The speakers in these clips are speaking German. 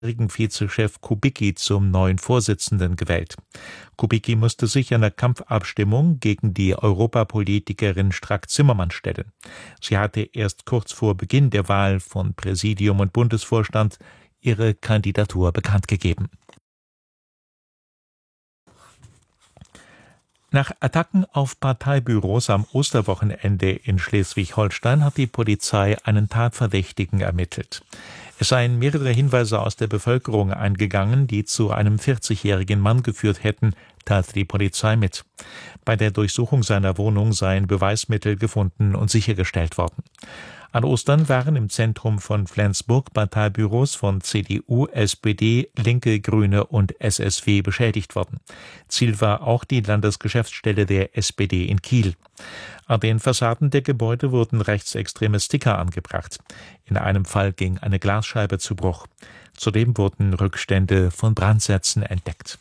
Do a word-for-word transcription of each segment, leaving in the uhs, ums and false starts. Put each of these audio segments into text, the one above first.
Vizechef Kubicki zum neuen Vorsitzenden gewählt. Kubicki musste sich einer Kampfabstimmung gegen die Europapolitikerin Strack-Zimmermann stellen. Sie hatte erst kurz vor Beginn der Wahl von Präsidium und Bundesvorstand ihre Kandidatur bekannt gegeben. Nach Attacken auf Parteibüros am Osterwochenende in Schleswig-Holstein hat die Polizei einen Tatverdächtigen ermittelt. Es seien mehrere Hinweise aus der Bevölkerung eingegangen, die zu einem vierzigjährigen Mann geführt hätten, teilte die Polizei mit. Bei der Durchsuchung seiner Wohnung seien Beweismittel gefunden und sichergestellt worden. An Ostern waren im Zentrum von Flensburg Parteibüros von C D U, S P D, Linke, Grüne und S S W beschädigt worden. Ziel war auch die Landesgeschäftsstelle der S P D in Kiel. An den Fassaden der Gebäude wurden rechtsextreme Sticker angebracht. In einem Fall ging eine Glasscheibe zu Bruch. Zudem wurden Rückstände von Brandsätzen entdeckt.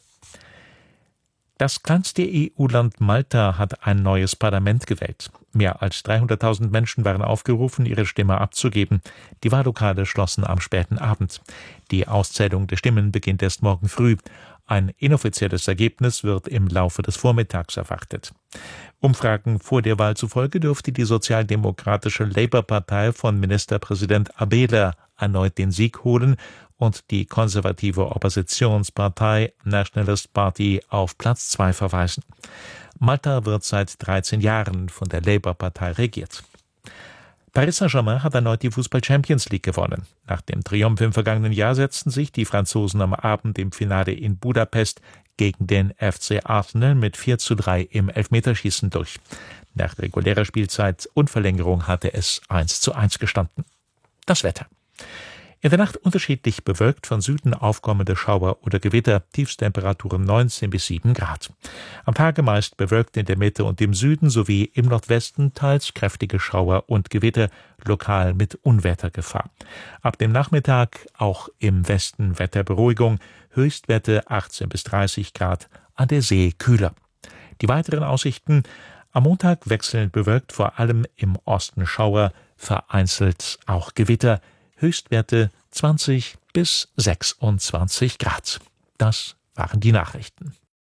Das kleinste E U-Land Malta hat ein neues Parlament gewählt. Mehr als dreihunderttausend Menschen waren aufgerufen, ihre Stimme abzugeben. Die Wahllokale schlossen am späten Abend. Die Auszählung der Stimmen beginnt erst morgen früh. Ein inoffizielles Ergebnis wird im Laufe des Vormittags erwartet. Umfragen vor der Wahl zufolge dürfte die sozialdemokratische Labour-Partei von Ministerpräsident Abela erneut den Sieg holen und die konservative Oppositionspartei Nationalist Party auf Platz zwei verweisen. Malta wird seit dreizehn Jahren von der Labour-Partei regiert. Paris Saint-Germain hat erneut die Fußball-Champions League gewonnen. Nach dem Triumph im vergangenen Jahr setzten sich die Franzosen am Abend im Finale in Budapest gegen den F C Arsenal mit vier zu drei im Elfmeterschießen durch. Nach regulärer Spielzeit und Verlängerung hatte es eins zu eins gestanden. Das Wetter. In der Nacht unterschiedlich bewölkt, von Süden aufkommende Schauer oder Gewitter, Tiefstemperaturen neunzehn bis sieben Grad. Am Tage meist bewölkt in der Mitte und im Süden sowie im Nordwesten teils kräftige Schauer und Gewitter, lokal mit Unwettergefahr. Ab dem Nachmittag auch im Westen Wetterberuhigung, Höchstwerte achtzehn bis dreißig Grad, an der See kühler. Die weiteren Aussichten: am Montag wechselnd bewölkt, vor allem im Osten Schauer, vereinzelt auch Gewitter, Höchstwerte zwanzig bis sechsundzwanzig Grad. Das waren die Nachrichten.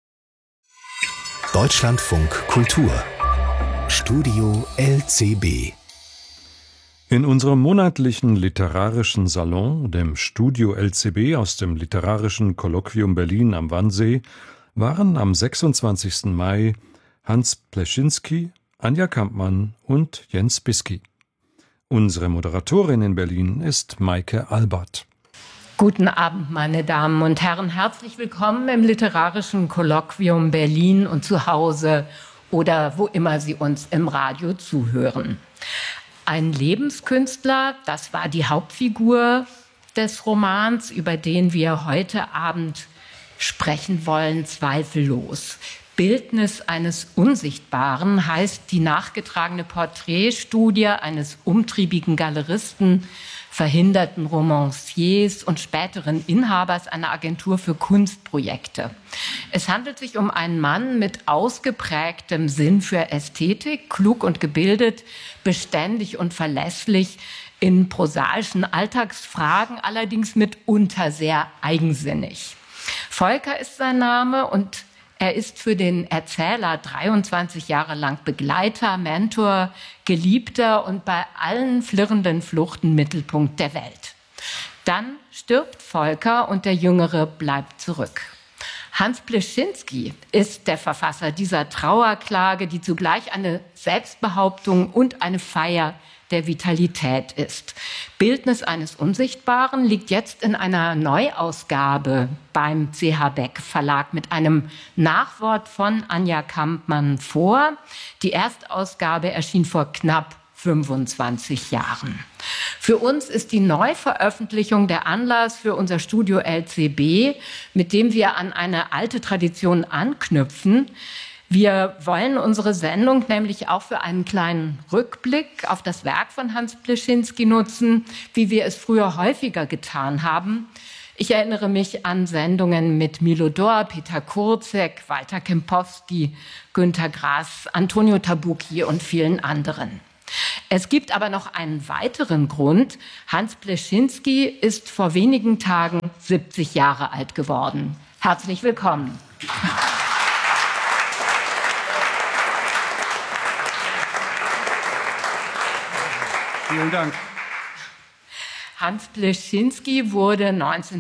Deutschlandfunk Kultur Studio L C B. In unserem monatlichen literarischen Salon, dem Studio L C B aus dem Literarischen Kolloquium Berlin am Wannsee, waren am sechsundzwanzigsten Mai Hans Pleschinski, Anja Kampmann und Jens Bisky. Unsere Moderatorin in Berlin ist Maike Albert. Guten Abend, meine Damen und Herren. Herzlich willkommen im Literarischen Kolloquium Berlin und zu Hause oder wo immer Sie uns im Radio zuhören. Ein Lebenskünstler, das war die Hauptfigur des Romans, über den wir heute Abend sprechen wollen, zweifellos. Bildnis eines Unsichtbaren heißt die nachgetragene Porträtstudie eines umtriebigen Galeristen, verhinderten Romanciers und späteren Inhabers einer Agentur für Kunstprojekte. Es handelt sich um einen Mann mit ausgeprägtem Sinn für Ästhetik, klug und gebildet, beständig und verlässlich in prosaischen Alltagsfragen, allerdings mitunter sehr eigensinnig. Volker ist sein Name und er ist für den Erzähler dreiundzwanzig Jahre lang Begleiter, Mentor, Geliebter und bei allen flirrenden Fluchten Mittelpunkt der Welt. Dann stirbt Volker und der Jüngere bleibt zurück. Hans Pleschinski ist der Verfasser dieser Trauerklage, die zugleich eine Selbstbehauptung und eine Feier der Vitalität ist. Bildnis eines Unsichtbaren liegt jetzt in einer Neuausgabe beim C H Beck Verlag mit einem Nachwort von Anja Kampmann vor. Die Erstausgabe erschien vor knapp fünfundzwanzig Jahren. Für uns ist die Neuveröffentlichung der Anlass für unser Studio L C B, mit dem wir an eine alte Tradition anknüpfen. Wir wollen unsere Sendung nämlich auch für einen kleinen Rückblick auf das Werk von Hans Pleschinski nutzen, wie wir es früher häufiger getan haben. Ich erinnere mich an Sendungen mit Milo Dor, Peter Kurzek, Walter Kempowski, Günter Grass, Antonio Tabucchi und vielen anderen. Es gibt aber noch einen weiteren Grund. Hans Pleschinski ist vor wenigen Tagen siebzig Jahre alt geworden. Herzlich willkommen. Vielen Dank. Hans Pleschinski wurde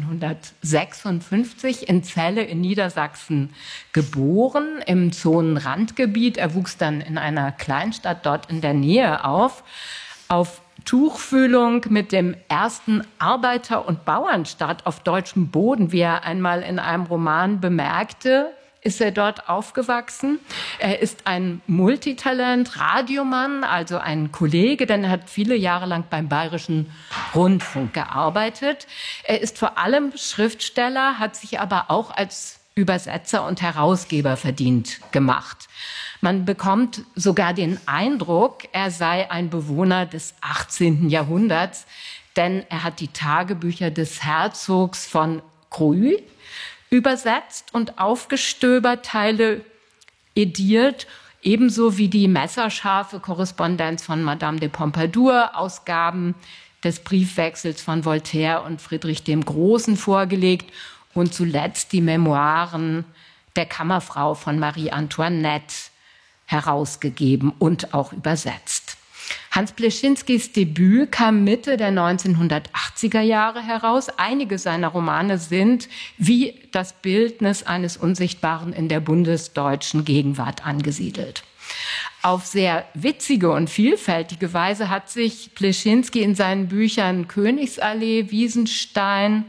neunzehnhundertsechsundfünfzig in Celle in Niedersachsen geboren, im Zonenrandgebiet. Er wuchs dann in einer Kleinstadt dort in der Nähe auf. Auf Tuchfühlung mit dem ersten Arbeiter- und Bauernstaat auf deutschem Boden, wie er einmal in einem Roman bemerkte, ist er dort aufgewachsen. Er ist ein Multitalent, Radiomann, also ein Kollege, denn er hat viele Jahre lang beim Bayerischen Rundfunk gearbeitet. Er ist vor allem Schriftsteller, hat sich aber auch als Übersetzer und Herausgeber verdient gemacht. Man bekommt sogar den Eindruck, er sei ein Bewohner des achtzehnten Jahrhunderts, denn er hat die Tagebücher des Herzogs von Croÿ übersetzt und aufgestöbert, Teile ediert, ebenso wie die messerscharfe Korrespondenz von Madame de Pompadour, Ausgaben des Briefwechsels von Voltaire und Friedrich dem Großen vorgelegt und zuletzt die Memoiren der Kammerfrau von Marie Antoinette herausgegeben und auch übersetzt. Hans Pleschinskis Debüt kam Mitte der neunzehnhundertachtziger Jahre heraus. Einige seiner Romane sind wie das Bildnis eines Unsichtbaren in der bundesdeutschen Gegenwart angesiedelt. Auf sehr witzige und vielfältige Weise hat sich Pleschinski in seinen Büchern Königsallee, Wiesenstein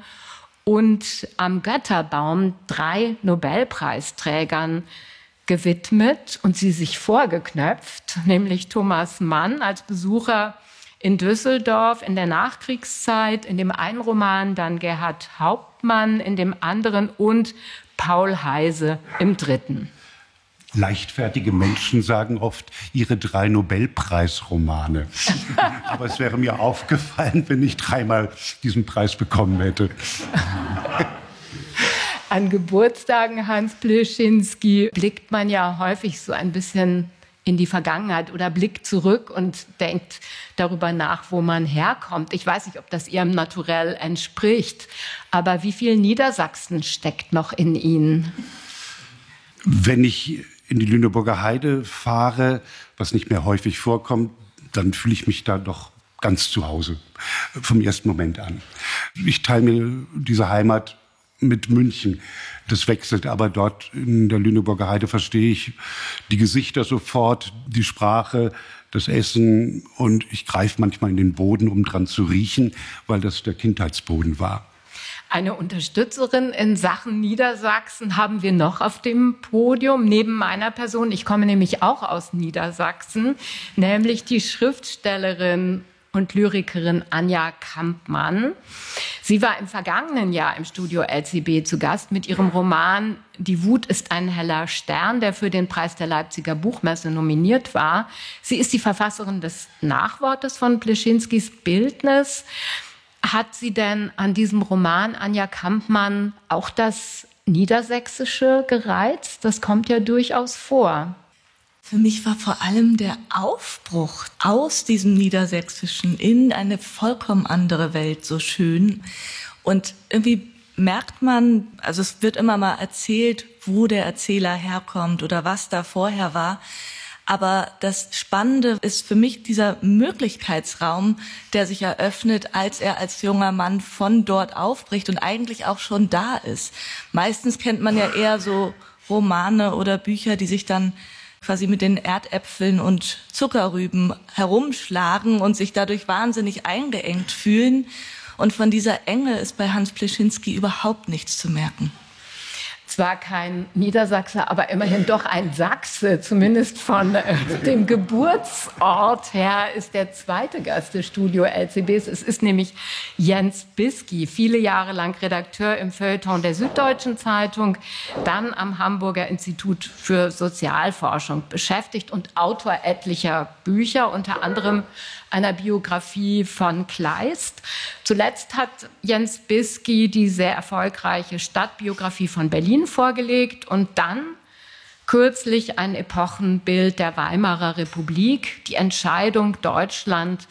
und Am Götterbaum drei Nobelpreisträgern gewidmet und sie sich vorgeknöpft, nämlich Thomas Mann als Besucher in Düsseldorf in der Nachkriegszeit, in dem einen Roman, dann Gerhard Hauptmann in dem anderen und Paul Heyse im dritten. Leichtfertige Menschen sagen oft ihre drei Nobelpreisromane. Aber es wäre mir aufgefallen, wenn ich dreimal diesen Preis bekommen hätte. An Geburtstagen Hans Pleschinski blickt man ja häufig so ein bisschen in die Vergangenheit oder blickt zurück und denkt darüber nach, wo man herkommt. Ich weiß nicht, ob das Ihrem Naturell entspricht, aber wie viel Niedersachsen steckt noch in Ihnen? Wenn ich in die Lüneburger Heide fahre, was nicht mehr häufig vorkommt, dann fühle ich mich da doch ganz zu Hause, vom ersten Moment an. Ich teile mir diese Heimat mit München. Das wechselt, aber dort in der Lüneburger Heide verstehe ich die Gesichter sofort, die Sprache, das Essen und ich greife manchmal in den Boden, um dran zu riechen, weil das der Kindheitsboden war. Eine Unterstützerin in Sachen Niedersachsen haben wir noch auf dem Podium, neben meiner Person. Ich komme nämlich auch aus Niedersachsen, nämlich die Schriftstellerin und Lyrikerin Anja Kampmann. Sie war im vergangenen Jahr im Studio L C B zu Gast mit ihrem Roman Die Wut ist ein heller Stern, der für den Preis der Leipziger Buchmesse nominiert war. Sie ist die Verfasserin des Nachwortes von Pleschinskis Bildnis. Hat sie denn an diesem Roman, Anja Kampmann, auch das Niedersächsische gereizt? Das kommt ja durchaus vor. Für mich war vor allem der Aufbruch aus diesem Niedersächsischen in eine vollkommen andere Welt so schön. Und irgendwie merkt man, also es wird immer mal erzählt, wo der Erzähler herkommt oder was da vorher war. Aber das Spannende ist für mich dieser Möglichkeitsraum, der sich eröffnet, als er als junger Mann von dort aufbricht und eigentlich auch schon da ist. Meistens kennt man ja eher so Romane oder Bücher, die sich dann quasi mit den Erdäpfeln und Zuckerrüben herumschlagen und sich dadurch wahnsinnig eingeengt fühlen. Und von dieser Enge ist bei Hans Pleschinski überhaupt nichts zu merken. Zwar kein Niedersachse, aber immerhin doch ein Sachse, zumindest von äh, dem Geburtsort her, ist der zweite Gast des Studio L C Bs. Es ist nämlich Jens Bisky, viele Jahre lang Redakteur im Feuilleton der Süddeutschen Zeitung, dann am Hamburger Institut für Sozialforschung beschäftigt und Autor etlicher Bücher, unter anderem einer Biografie von Kleist. Zuletzt hat Jens Bisky die sehr erfolgreiche Stadtbiografie von Berlin vorgelegt und dann kürzlich ein Epochenbild der Weimarer Republik, die Entscheidung Deutschland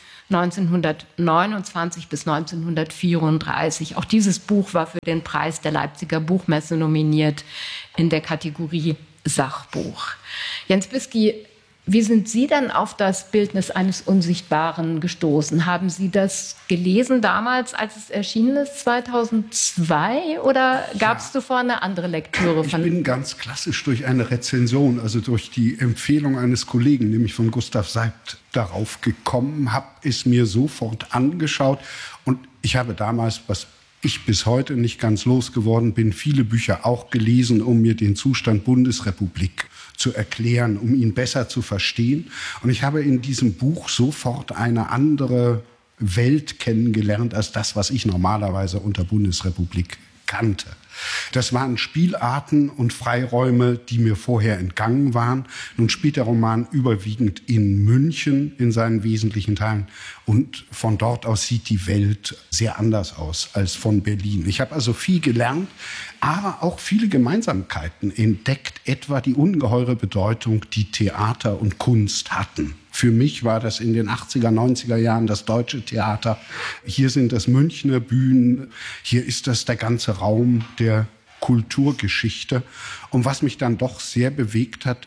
neunzehnhundertneunundzwanzig bis neunzehnhundertvierunddreißig. Auch dieses Buch war für den Preis der Leipziger Buchmesse nominiert in der Kategorie Sachbuch. Jens Bisky, wie sind Sie denn auf das Bildnis eines Unsichtbaren gestoßen? Haben Sie das gelesen damals, als es erschienen ist, zweitausendzwei? Oder gab es Ja. zuvor eine andere Lektüre? Ich Von bin ganz klassisch durch eine Rezension, also durch die Empfehlung eines Kollegen, nämlich von Gustav Seibt, darauf gekommen, habe es mir sofort angeschaut. Und ich habe damals, was ich bis heute nicht ganz losgeworden bin, viele Bücher auch gelesen, um mir den Zustand Bundesrepublik zu erklären, um ihn besser zu verstehen. Und ich habe in diesem Buch sofort eine andere Welt kennengelernt als das, was ich normalerweise unter Bundesrepublik kannte. Das waren Spielarten und Freiräume, die mir vorher entgangen waren. Nun spielt der Roman überwiegend in München in seinen wesentlichen Teilen. Und von dort aus sieht die Welt sehr anders aus als von Berlin. Ich habe also viel gelernt, aber auch viele Gemeinsamkeiten entdeckt, etwa die ungeheure Bedeutung, die Theater und Kunst hatten. Für mich war das in den achtziger, neunziger Jahren das Deutsche Theater. Hier sind das Münchner Bühnen. Hier ist das der ganze Raum der Kulturgeschichte. Und was mich dann doch sehr bewegt hat,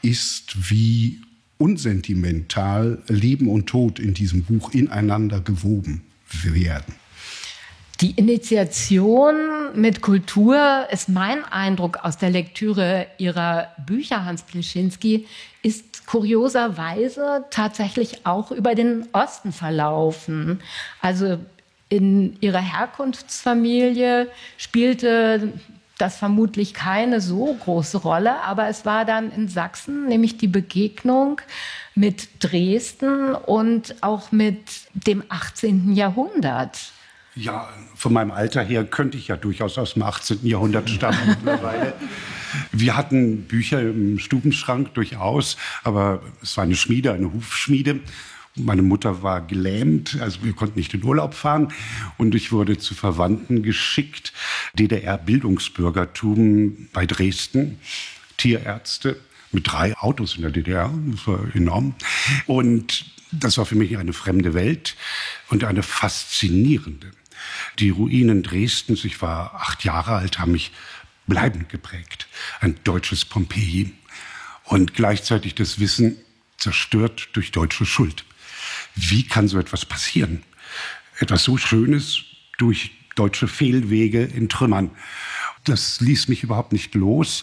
ist, wie unsentimental Leben und Tod in diesem Buch ineinander gewoben werden. Die Initiation mit Kultur ist mein Eindruck aus der Lektüre Ihrer Bücher, Hans Pleschinski, ist kurioserweise tatsächlich auch über den Osten verlaufen. Also in Ihrer Herkunftsfamilie spielte das vermutlich keine so große Rolle, aber es war dann in Sachsen nämlich die Begegnung mit Dresden und auch mit dem achtzehnten Jahrhundert. Ja, von meinem Alter her könnte ich ja durchaus aus dem achtzehnten Jahrhundert stammen mittlerweile. Wir hatten Bücher im Stubenschrank durchaus, aber es war eine Schmiede, eine Hufschmiede. Meine Mutter war gelähmt, also wir konnten nicht in Urlaub fahren. Und ich wurde zu Verwandten geschickt, D D R-Bildungsbürgertum bei Dresden, Tierärzte mit drei Autos in der D D R, das war enorm. Und das war für mich eine fremde Welt und eine faszinierende. Die Ruinen Dresdens, ich war acht Jahre alt, haben mich bleibend geprägt. Ein deutsches Pompeji. Und gleichzeitig das Wissen, zerstört durch deutsche Schuld. Wie kann so etwas passieren? Etwas so Schönes durch deutsche Fehlwege in Trümmern. Das ließ mich überhaupt nicht los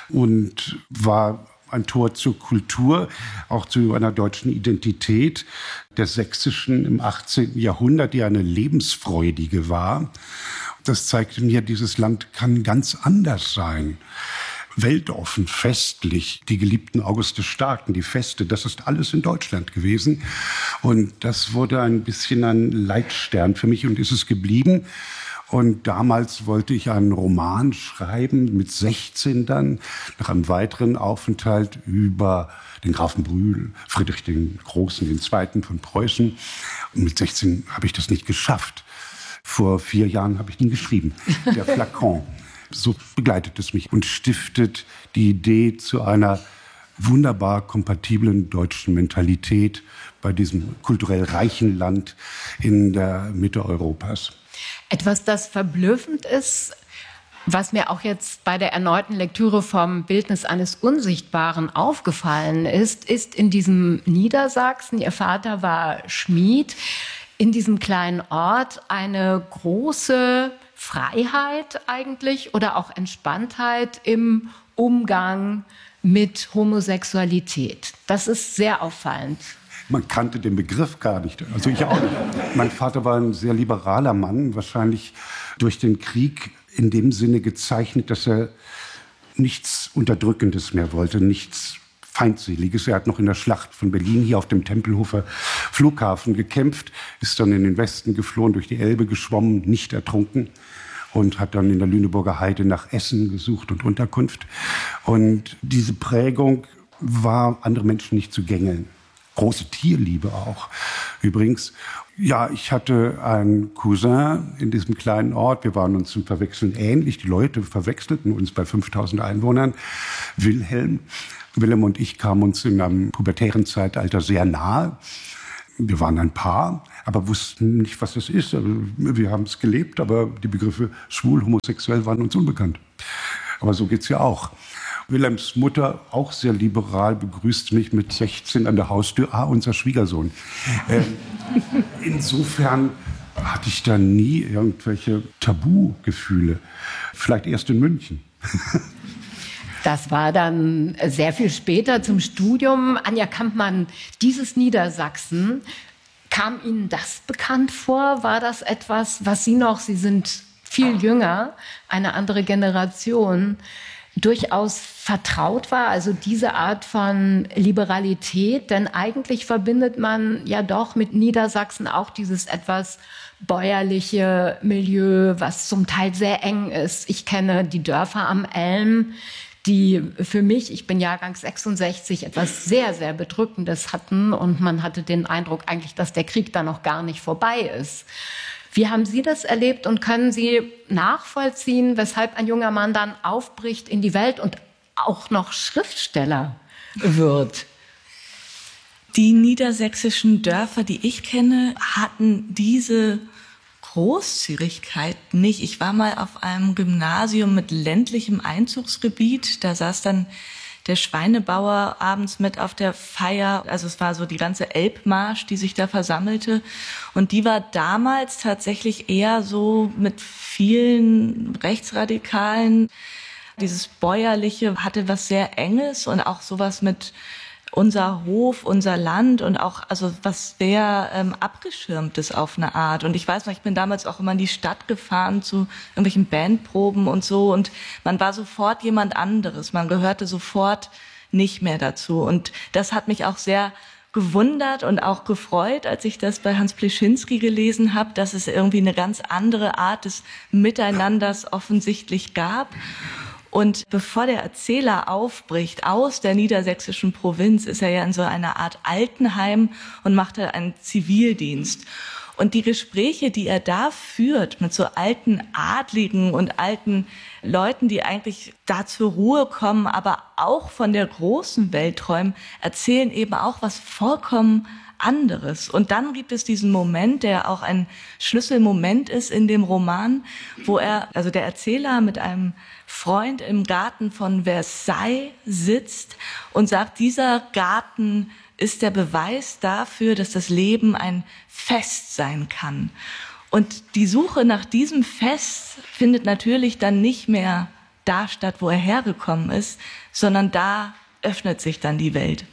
und war ein Tor zur Kultur, auch zu einer deutschen Identität, der sächsischen im achtzehnten Jahrhundert, die eine lebensfreudige war. Das zeigte mir, dieses Land kann ganz anders sein. Weltoffen, festlich, die geliebten August des Starken, die Feste, das ist alles in Deutschland gewesen. Und das wurde ein bisschen ein Leitstern für mich und ist es geblieben. Und damals wollte ich einen Roman schreiben, mit sechzehn dann, nach einem weiteren Aufenthalt über den Grafen Brühl, Friedrich den Großen, den Zweiten von Preußen. Und mit sechzehn habe ich das nicht geschafft. Vor vier Jahren habe ich ihn geschrieben, der Flakon. So begleitet es mich und stiftet die Idee zu einer wunderbar kompatiblen deutschen Mentalität bei diesem kulturell reichen Land in der Mitte Europas. Etwas, das verblüffend ist, was mir auch jetzt bei der erneuten Lektüre vom Bildnis eines Unsichtbaren aufgefallen ist, ist in diesem Niedersachsen, Ihr Vater war Schmied, in diesem kleinen Ort eine große Freiheit eigentlich oder auch Entspanntheit im Umgang mit Homosexualität. Das ist sehr auffallend. Man kannte den Begriff gar nicht. Also ich auch nicht. Mein Vater war ein sehr liberaler Mann, wahrscheinlich durch den Krieg in dem Sinne gezeichnet, dass er nichts Unterdrückendes mehr wollte, nichts Feindseliges. Er hat noch in der Schlacht von Berlin hier auf dem Tempelhofer Flughafen gekämpft, ist dann in den Westen geflohen, durch die Elbe geschwommen, nicht ertrunken und hat dann in der Lüneburger Heide nach Essen gesucht und Unterkunft. Und diese Prägung war, andere Menschen nicht zu gängeln. große Tierliebe auch. Übrigens, ja, ich hatte einen Cousin in diesem kleinen Ort. Wir waren uns zum Verwechseln ähnlich. Die Leute verwechselten uns bei fünftausend Einwohnern. Wilhelm. Wilhelm und ich kamen uns in einem pubertären Zeitalter sehr nahe. Wir waren ein Paar, aber wussten nicht, was es ist. Wir haben es gelebt, aber die Begriffe schwul, homosexuell waren uns unbekannt. Aber so geht's ja auch. Wilhelms Mutter, auch sehr liberal, begrüßt mich mit sechzehn an der Haustür. Ah, unser Schwiegersohn. Ähm, insofern hatte ich da nie irgendwelche Tabugefühle. Vielleicht erst in München. Das war dann sehr viel später zum Studium. Anja Kampmann, dieses Niedersachsen, kam Ihnen das bekannt vor? War das etwas, was Sie noch, Sie sind viel jünger, eine andere Generation, durchaus vertraut war? Also diese Art von Liberalität? Denn eigentlich verbindet man ja doch mit Niedersachsen auch dieses etwas bäuerliche Milieu, was zum Teil sehr eng ist. Ich kenne die Dörfer am Elm, die für mich, ich bin Jahrgang sechsundsechzig, etwas sehr, sehr Bedrückendes hatten. Und man hatte den Eindruck eigentlich, dass der Krieg da noch gar nicht vorbei ist. Wie haben Sie das erlebt und können Sie nachvollziehen, weshalb ein junger Mann dann aufbricht in die Welt und auch noch Schriftsteller wird? Die niedersächsischen Dörfer, die ich kenne, hatten diese Großzügigkeit nicht. Ich war mal auf einem Gymnasium mit ländlichem Einzugsgebiet. Da saß dann der Schweinebauer abends mit auf der Feier. Also es war so die ganze Elbmarsch, die sich da versammelte. Und die war damals tatsächlich eher so mit vielen Rechtsradikalen. Dieses Bäuerliche hatte was sehr Enges und auch sowas mit unser Hof, unser Land und auch also was sehr ähm, abgeschirmtes auf eine Art. Und ich weiß noch, ich bin damals auch immer in die Stadt gefahren zu irgendwelchen Bandproben und so und man war sofort jemand anderes. Man gehörte sofort nicht mehr dazu. Und das hat mich auch sehr gewundert und auch gefreut, als ich das bei Hans Pleschinski gelesen habe, dass es irgendwie eine ganz andere Art des Miteinanders offensichtlich gab. Und bevor der Erzähler aufbricht aus der niedersächsischen Provinz, ist er ja in so einer Art Altenheim und macht da einen Zivildienst. Und die Gespräche, die er da führt mit so alten Adligen und alten Leuten, die eigentlich da zur Ruhe kommen, aber auch von der großen Welt träumen, erzählen eben auch was vollkommen anderes. Und dann gibt es diesen Moment, der auch ein Schlüsselmoment ist in dem Roman, wo er, also der Erzähler mit einem Freund im Garten von Versailles sitzt und sagt, dieser Garten ist der Beweis dafür, dass das Leben ein Fest sein kann. Und die Suche nach diesem Fest findet natürlich dann nicht mehr da statt, wo er hergekommen ist, sondern da öffnet sich dann die Welt.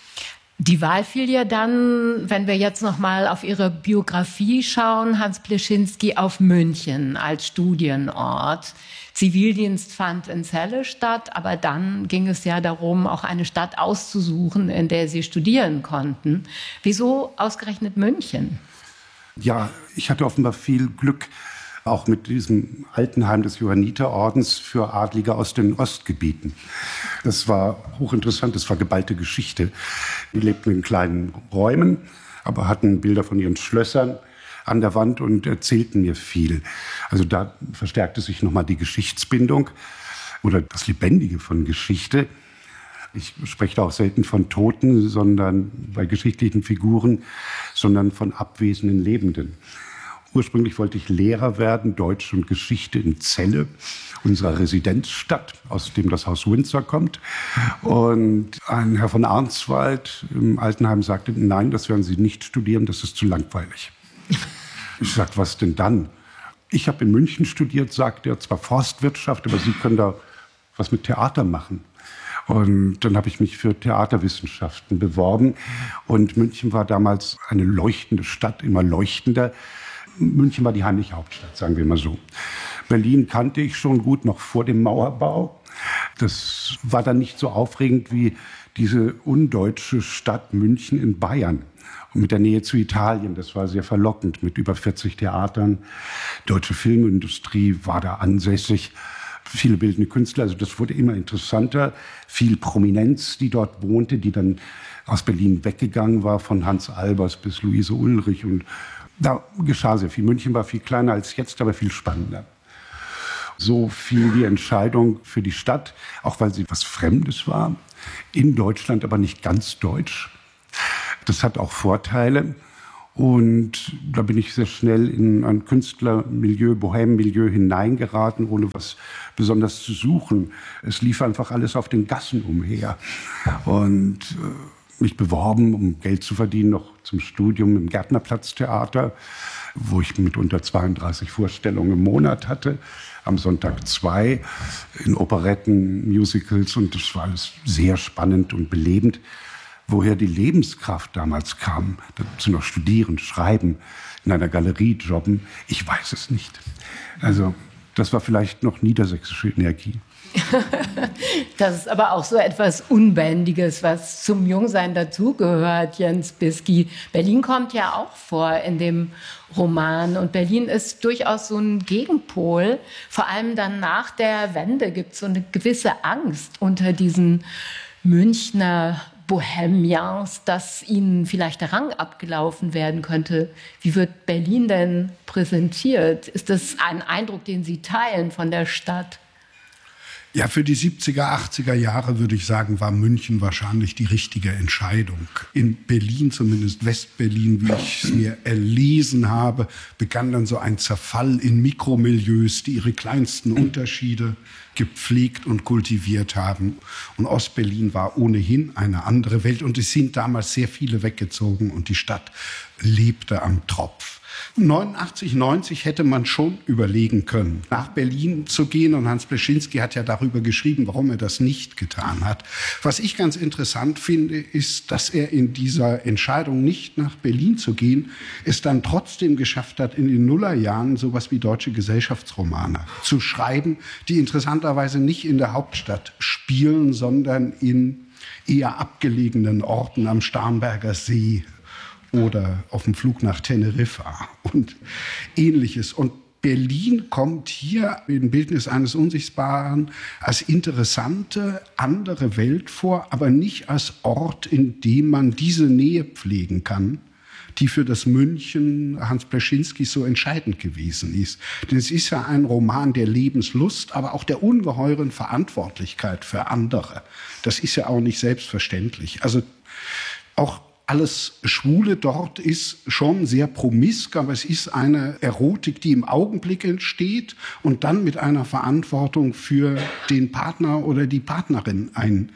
Die Wahl fiel ja dann, wenn wir jetzt noch mal auf Ihre Biografie schauen, Hans Pleschinski, auf München als Studienort. Zivildienst fand in Celle statt, aber dann ging es ja darum, auch eine Stadt auszusuchen, in der Sie studieren konnten. Wieso ausgerechnet München? Ja, ich hatte offenbar viel Glück, auch mit diesem Altenheim des Johanniterordens für Adlige aus den Ostgebieten. Das war hochinteressant, das war geballte Geschichte. Die lebten in kleinen Räumen, aber hatten Bilder von ihren Schlössern an der Wand und erzählten mir viel. Also da verstärkte sich nochmal die Geschichtsbindung oder das Lebendige von Geschichte. Ich spreche da auch selten von Toten, sondern bei geschichtlichen Figuren, sondern von abwesenden Lebenden. Ursprünglich wollte ich Lehrer werden, Deutsch und Geschichte in Celle, unserer Residenzstadt, aus dem das Haus Windsor kommt. Und ein Herr von Arnswald im Altenheim sagte, nein, das werden Sie nicht studieren, das ist zu langweilig. Ich sagte, was denn dann? Ich habe in München studiert, sagte er, zwar Forstwirtschaft, aber Sie können da was mit Theater machen. Und dann habe ich mich für Theaterwissenschaften beworben. Und München war damals eine leuchtende Stadt, immer leuchtender. München war die heimliche Hauptstadt, sagen wir mal so. Berlin kannte ich schon gut, noch vor dem Mauerbau. Das war dann nicht so aufregend wie diese undeutsche Stadt München in Bayern. Und mit der Nähe zu Italien, das war sehr verlockend, mit über vierzig Theatern. Deutsche Filmindustrie war da ansässig. viele bildende Künstler, also das wurde immer interessanter. Viel Prominenz, die dort wohnte, die dann aus Berlin weggegangen war, von Hans Albers bis Luise Ullrich. Und da geschah sehr viel. München war viel kleiner als jetzt, aber viel spannender. So fiel die Entscheidung für die Stadt, auch weil sie was Fremdes war, in Deutschland, aber nicht ganz deutsch. Das hat auch Vorteile. Und da bin ich sehr schnell in ein Künstlermilieu, Bohème-Milieu hineingeraten, ohne was besonders zu suchen. Es lief einfach alles auf den Gassen umher. Und äh, mich beworben, um Geld zu verdienen, noch zum Studium im Gärtnerplatztheater, wo ich mitunter zweiunddreißig Vorstellungen im Monat hatte. Am Sonntag zwei in Operetten, Musicals. Und das war alles sehr spannend und belebend. Woher die Lebenskraft damals kam, dazu noch studieren, schreiben, in einer Galerie jobben, ich weiß es nicht. Also das war vielleicht noch niedersächsische Energie. Das ist aber auch so etwas Unbändiges, was zum Jungsein dazugehört, Jens Bisky. Berlin kommt ja auch vor in dem Roman. Und Berlin ist durchaus so ein Gegenpol. Vor allem dann nach der Wende gibt es so eine gewisse Angst unter diesen Münchner Bohemians, dass ihnen vielleicht der Rang abgelaufen werden könnte. Wie wird Berlin denn präsentiert? Ist das ein Eindruck, den Sie teilen von der Stadt? Ja, für die siebziger, achtziger Jahre, würde ich sagen, war München wahrscheinlich die richtige Entscheidung. In Berlin, zumindest Westberlin, wie ich es mir erlesen habe, begann dann so ein Zerfall in Mikromilieus, die ihre kleinsten Unterschiede gepflegt und kultiviert haben. Und Ostberlin war ohnehin eine andere Welt. Und es sind damals sehr viele weggezogen und die Stadt lebte am Tropf. neunundachtzig, neunzig hätte man schon überlegen können, nach Berlin zu gehen. Und Hans Pleschinski hat ja darüber geschrieben, warum er das nicht getan hat. Was ich ganz interessant finde, ist, dass er in dieser Entscheidung, nicht nach Berlin zu gehen, es dann trotzdem geschafft hat, in den Nullerjahren sowas wie deutsche Gesellschaftsromane zu schreiben, die interessanterweise nicht in der Hauptstadt spielen, sondern in eher abgelegenen Orten am Starnberger See oder auf dem Flug nach Teneriffa und Ähnliches. Und Berlin kommt hier im Bildnis eines Unsichtbaren als interessante, andere Welt vor, aber nicht als Ort, in dem man diese Nähe pflegen kann, die für das München Hans Pleschinskis so entscheidend gewesen ist. Denn es ist ja ein Roman der Lebenslust, aber auch der ungeheuren Verantwortlichkeit für andere. Das ist ja auch nicht selbstverständlich. Also auch alles Schwule dort ist schon sehr promisk, aber es ist eine Erotik, die im Augenblick entsteht und dann mit einer Verantwortung für den Partner oder die Partnerin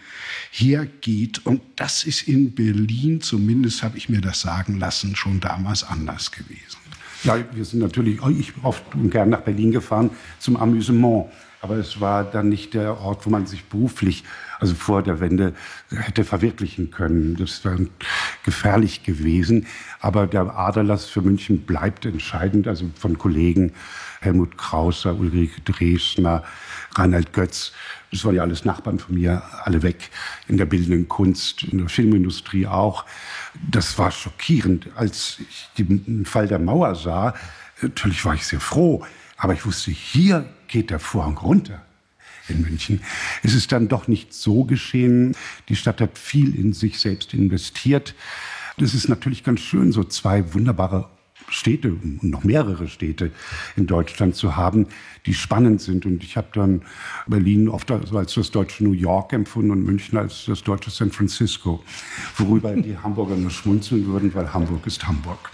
einhergeht. Und das ist in Berlin, zumindest habe ich mir das sagen lassen, schon damals anders gewesen. Ja, wir sind natürlich ich oft und gern nach Berlin gefahren zum Amüsement. Aber es war dann nicht der Ort, wo man sich beruflich, also vor der Wende, hätte verwirklichen können. Das wäre gefährlich gewesen. Aber der Aderlass für München bleibt entscheidend. Also von Kollegen Helmut Krauser, Ulrike Dresner, Reinhard Götz. Das waren ja alles Nachbarn von mir, alle weg. In der bildenden Kunst, in der Filmindustrie auch. Das war schockierend. Als ich den Fall der Mauer sah, natürlich war ich sehr froh. Aber ich wusste, hier geht der Vorhang runter in München. Es ist dann doch nicht so geschehen. Die Stadt hat viel in sich selbst investiert. Das ist natürlich ganz schön, so zwei wunderbare Städte und noch mehrere Städte in Deutschland zu haben, die spannend sind. Und ich habe dann Berlin oft als das deutsche New York empfunden und München als das deutsche San Francisco, worüber die Hamburger nur schmunzeln würden, weil Hamburg ist Hamburg.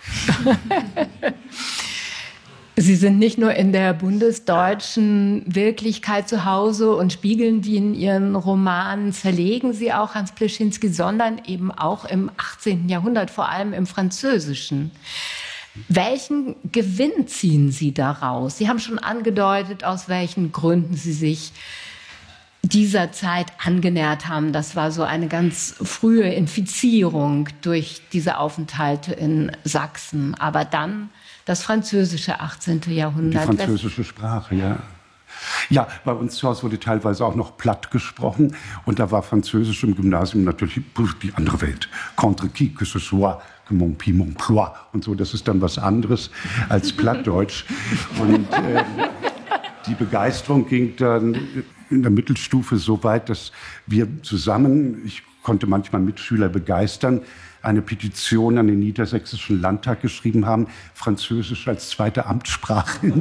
Sie sind nicht nur in der bundesdeutschen Wirklichkeit zu Hause und spiegeln die in Ihren Romanen, zerlegen Sie auch Hans Pleschinski, sondern eben auch im achtzehnten Jahrhundert, vor allem im Französischen. Welchen Gewinn ziehen Sie daraus? Sie haben schon angedeutet, aus welchen Gründen Sie sich dieser Zeit angenähert haben. Das war so eine ganz frühe Infizierung durch diese Aufenthalte in Sachsen. Aber dann das französische achtzehnte Jahrhundert. Die französische Sprache, ja. Ja, bei uns zu Hause wurde teilweise auch noch platt gesprochen. Und da war Französisch im Gymnasium natürlich die andere Welt. Contre qui que ce soit, que mon pied, mon ploie und so. Das ist dann was anderes als Plattdeutsch. Und, äh, Die Begeisterung ging dann in der Mittelstufe so weit, dass wir zusammen, ich konnte manchmal Mitschüler begeistern, eine Petition an den Niedersächsischen Landtag geschrieben haben, Französisch als zweite Amtssprache.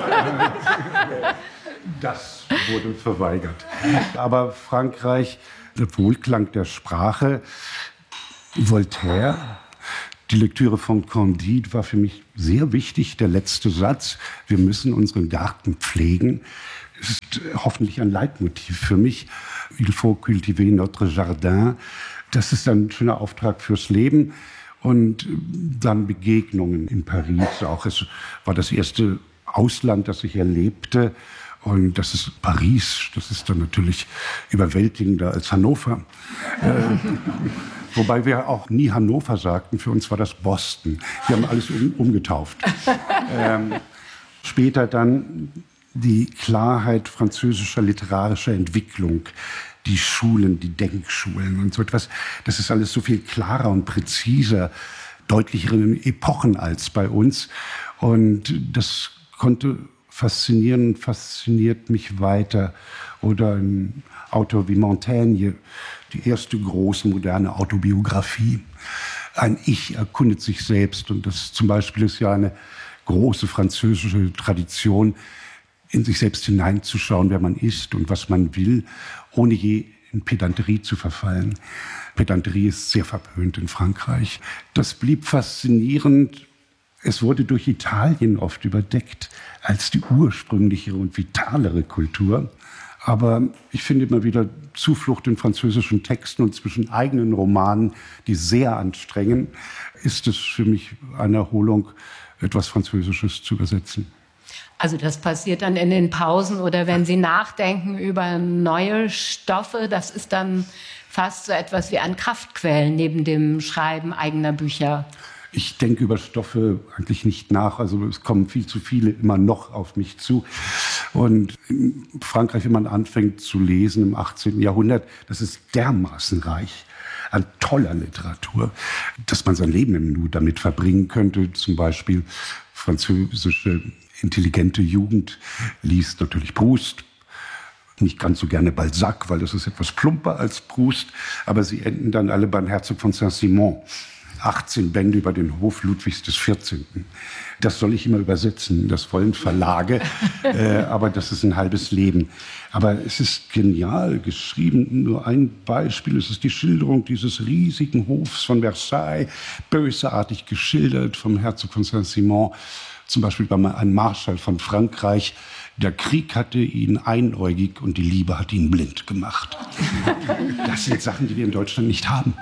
Das wurde verweigert. Aber Frankreich, der Wohlklang der Sprache, Voltaire, die Lektüre von Candide war für mich sehr wichtig. Der letzte Satz, wir müssen unseren Garten pflegen, ist hoffentlich ein Leitmotiv für mich. Il faut cultiver notre jardin. Das ist ein schöner Auftrag fürs Leben. Und dann Begegnungen in Paris auch. Es war das erste Ausland, das ich erlebte. Und das ist Paris. Das ist dann natürlich überwältigender als Hannover. äh, wobei wir auch nie Hannover sagten. Für uns war das Boston. Wir haben alles um, umgetauft. ähm, später dann die Klarheit französischer literarischer Entwicklung, die Schulen, die Denkschulen und so etwas. Das ist alles so viel klarer und präziser, deutlicheren Epochen als bei uns. Und das konnte faszinieren, fasziniert mich weiter. Oder ein Autor wie Montaigne, die erste große moderne Autobiografie. Ein Ich erkundet sich selbst. Und das zum Beispiel ist ja eine große französische Tradition, in sich selbst hineinzuschauen, wer man ist und was man will, ohne je in Pedanterie zu verfallen. Pedanterie ist sehr verpönt in Frankreich. Das blieb faszinierend. Es wurde durch Italien oft überdeckt als die ursprünglichere und vitalere Kultur. Aber ich finde immer wieder Zuflucht in französischen Texten und zwischen eigenen Romanen, die sehr anstrengen, ist es für mich eine Erholung, etwas Französisches zu übersetzen. Also das passiert dann in den Pausen oder wenn Sie nachdenken über neue Stoffe, das ist dann fast so etwas wie ein Kraftquell neben dem Schreiben eigener Bücher. Ich denke über Stoffe eigentlich nicht nach. Also es kommen viel zu viele immer noch auf mich zu. Und in Frankreich, wenn man anfängt zu lesen im achtzehnten Jahrhundert, das ist dermaßen reich an toller Literatur, dass man sein Leben nur damit verbringen könnte. Zum Beispiel französische intelligente Jugend liest natürlich Proust, nicht ganz so gerne Balzac, weil das ist etwas plumper als Proust, aber sie enden dann alle beim Herzog von Saint-Simon. achtzehn Bände über den Hof Ludwigs des vierzehnten. Das soll ich immer übersetzen, das wollen Verlage, äh, aber das ist ein halbes Leben. Aber es ist genial geschrieben, nur ein Beispiel, es ist die Schilderung dieses riesigen Hofs von Versailles, bösartig geschildert vom Herzog von Saint-Simon. Zum Beispiel bei einem Marschall von Frankreich. Der Krieg hatte ihn einäugig und die Liebe hat ihn blind gemacht. Das sind Sachen, die wir in Deutschland nicht haben.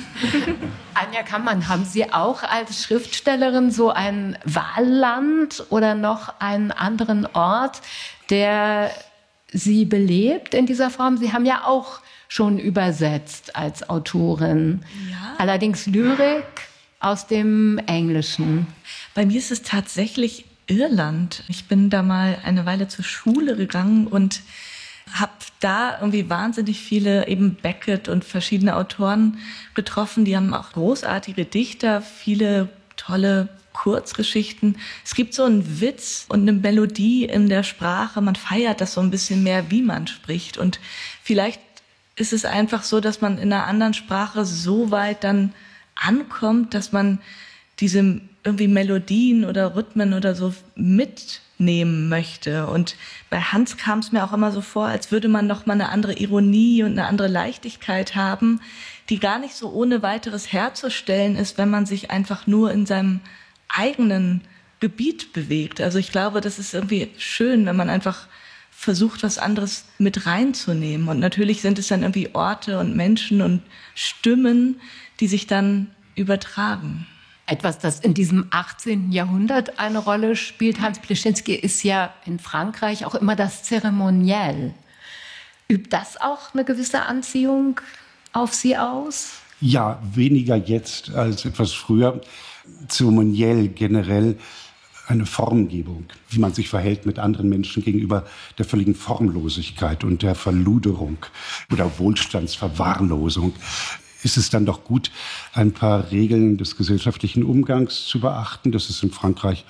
Anja Kammann, haben Sie auch als Schriftstellerin so ein Wahlland oder noch einen anderen Ort, der Sie belebt in dieser Form? Sie haben ja auch schon übersetzt als Autorin. Ja. Allerdings Lyrik aus dem Englischen. Bei mir ist es tatsächlich Irland. Ich bin da mal eine Weile zur Schule gegangen und habe da irgendwie wahnsinnig viele, eben Beckett und verschiedene Autoren getroffen. Die haben auch großartige Dichter, viele tolle Kurzgeschichten. Es gibt so einen Witz und eine Melodie in der Sprache. Man feiert das so ein bisschen mehr, wie man spricht. Und vielleicht ist es einfach so, dass man in einer anderen Sprache so weit dann ankommt, dass man diese irgendwie Melodien oder Rhythmen oder so mitnehmen möchte. Und bei Hans kam es mir auch immer so vor, als würde man noch mal eine andere Ironie und eine andere Leichtigkeit haben, die gar nicht so ohne weiteres herzustellen ist, wenn man sich einfach nur in seinem eigenen Gebiet bewegt. Also ich glaube, das ist irgendwie schön, wenn man einfach versucht, was anderes mit reinzunehmen. Und natürlich sind es dann irgendwie Orte und Menschen und Stimmen, die sich dann übertragen. Etwas, das in diesem achtzehnten Jahrhundert eine Rolle spielt, Hans Pleschinski, ist ja in Frankreich auch immer das Zeremoniell. Übt das auch eine gewisse Anziehung auf Sie aus? Ja, weniger jetzt als etwas früher. Zeremoniell generell eine Formgebung, wie man sich verhält mit anderen Menschen gegenüber der völligen Formlosigkeit und der Verluderung oder Wohlstandsverwahrlosung. Ist es dann doch gut, ein paar Regeln des gesellschaftlichen Umgangs zu beachten. Das ist in Frankreich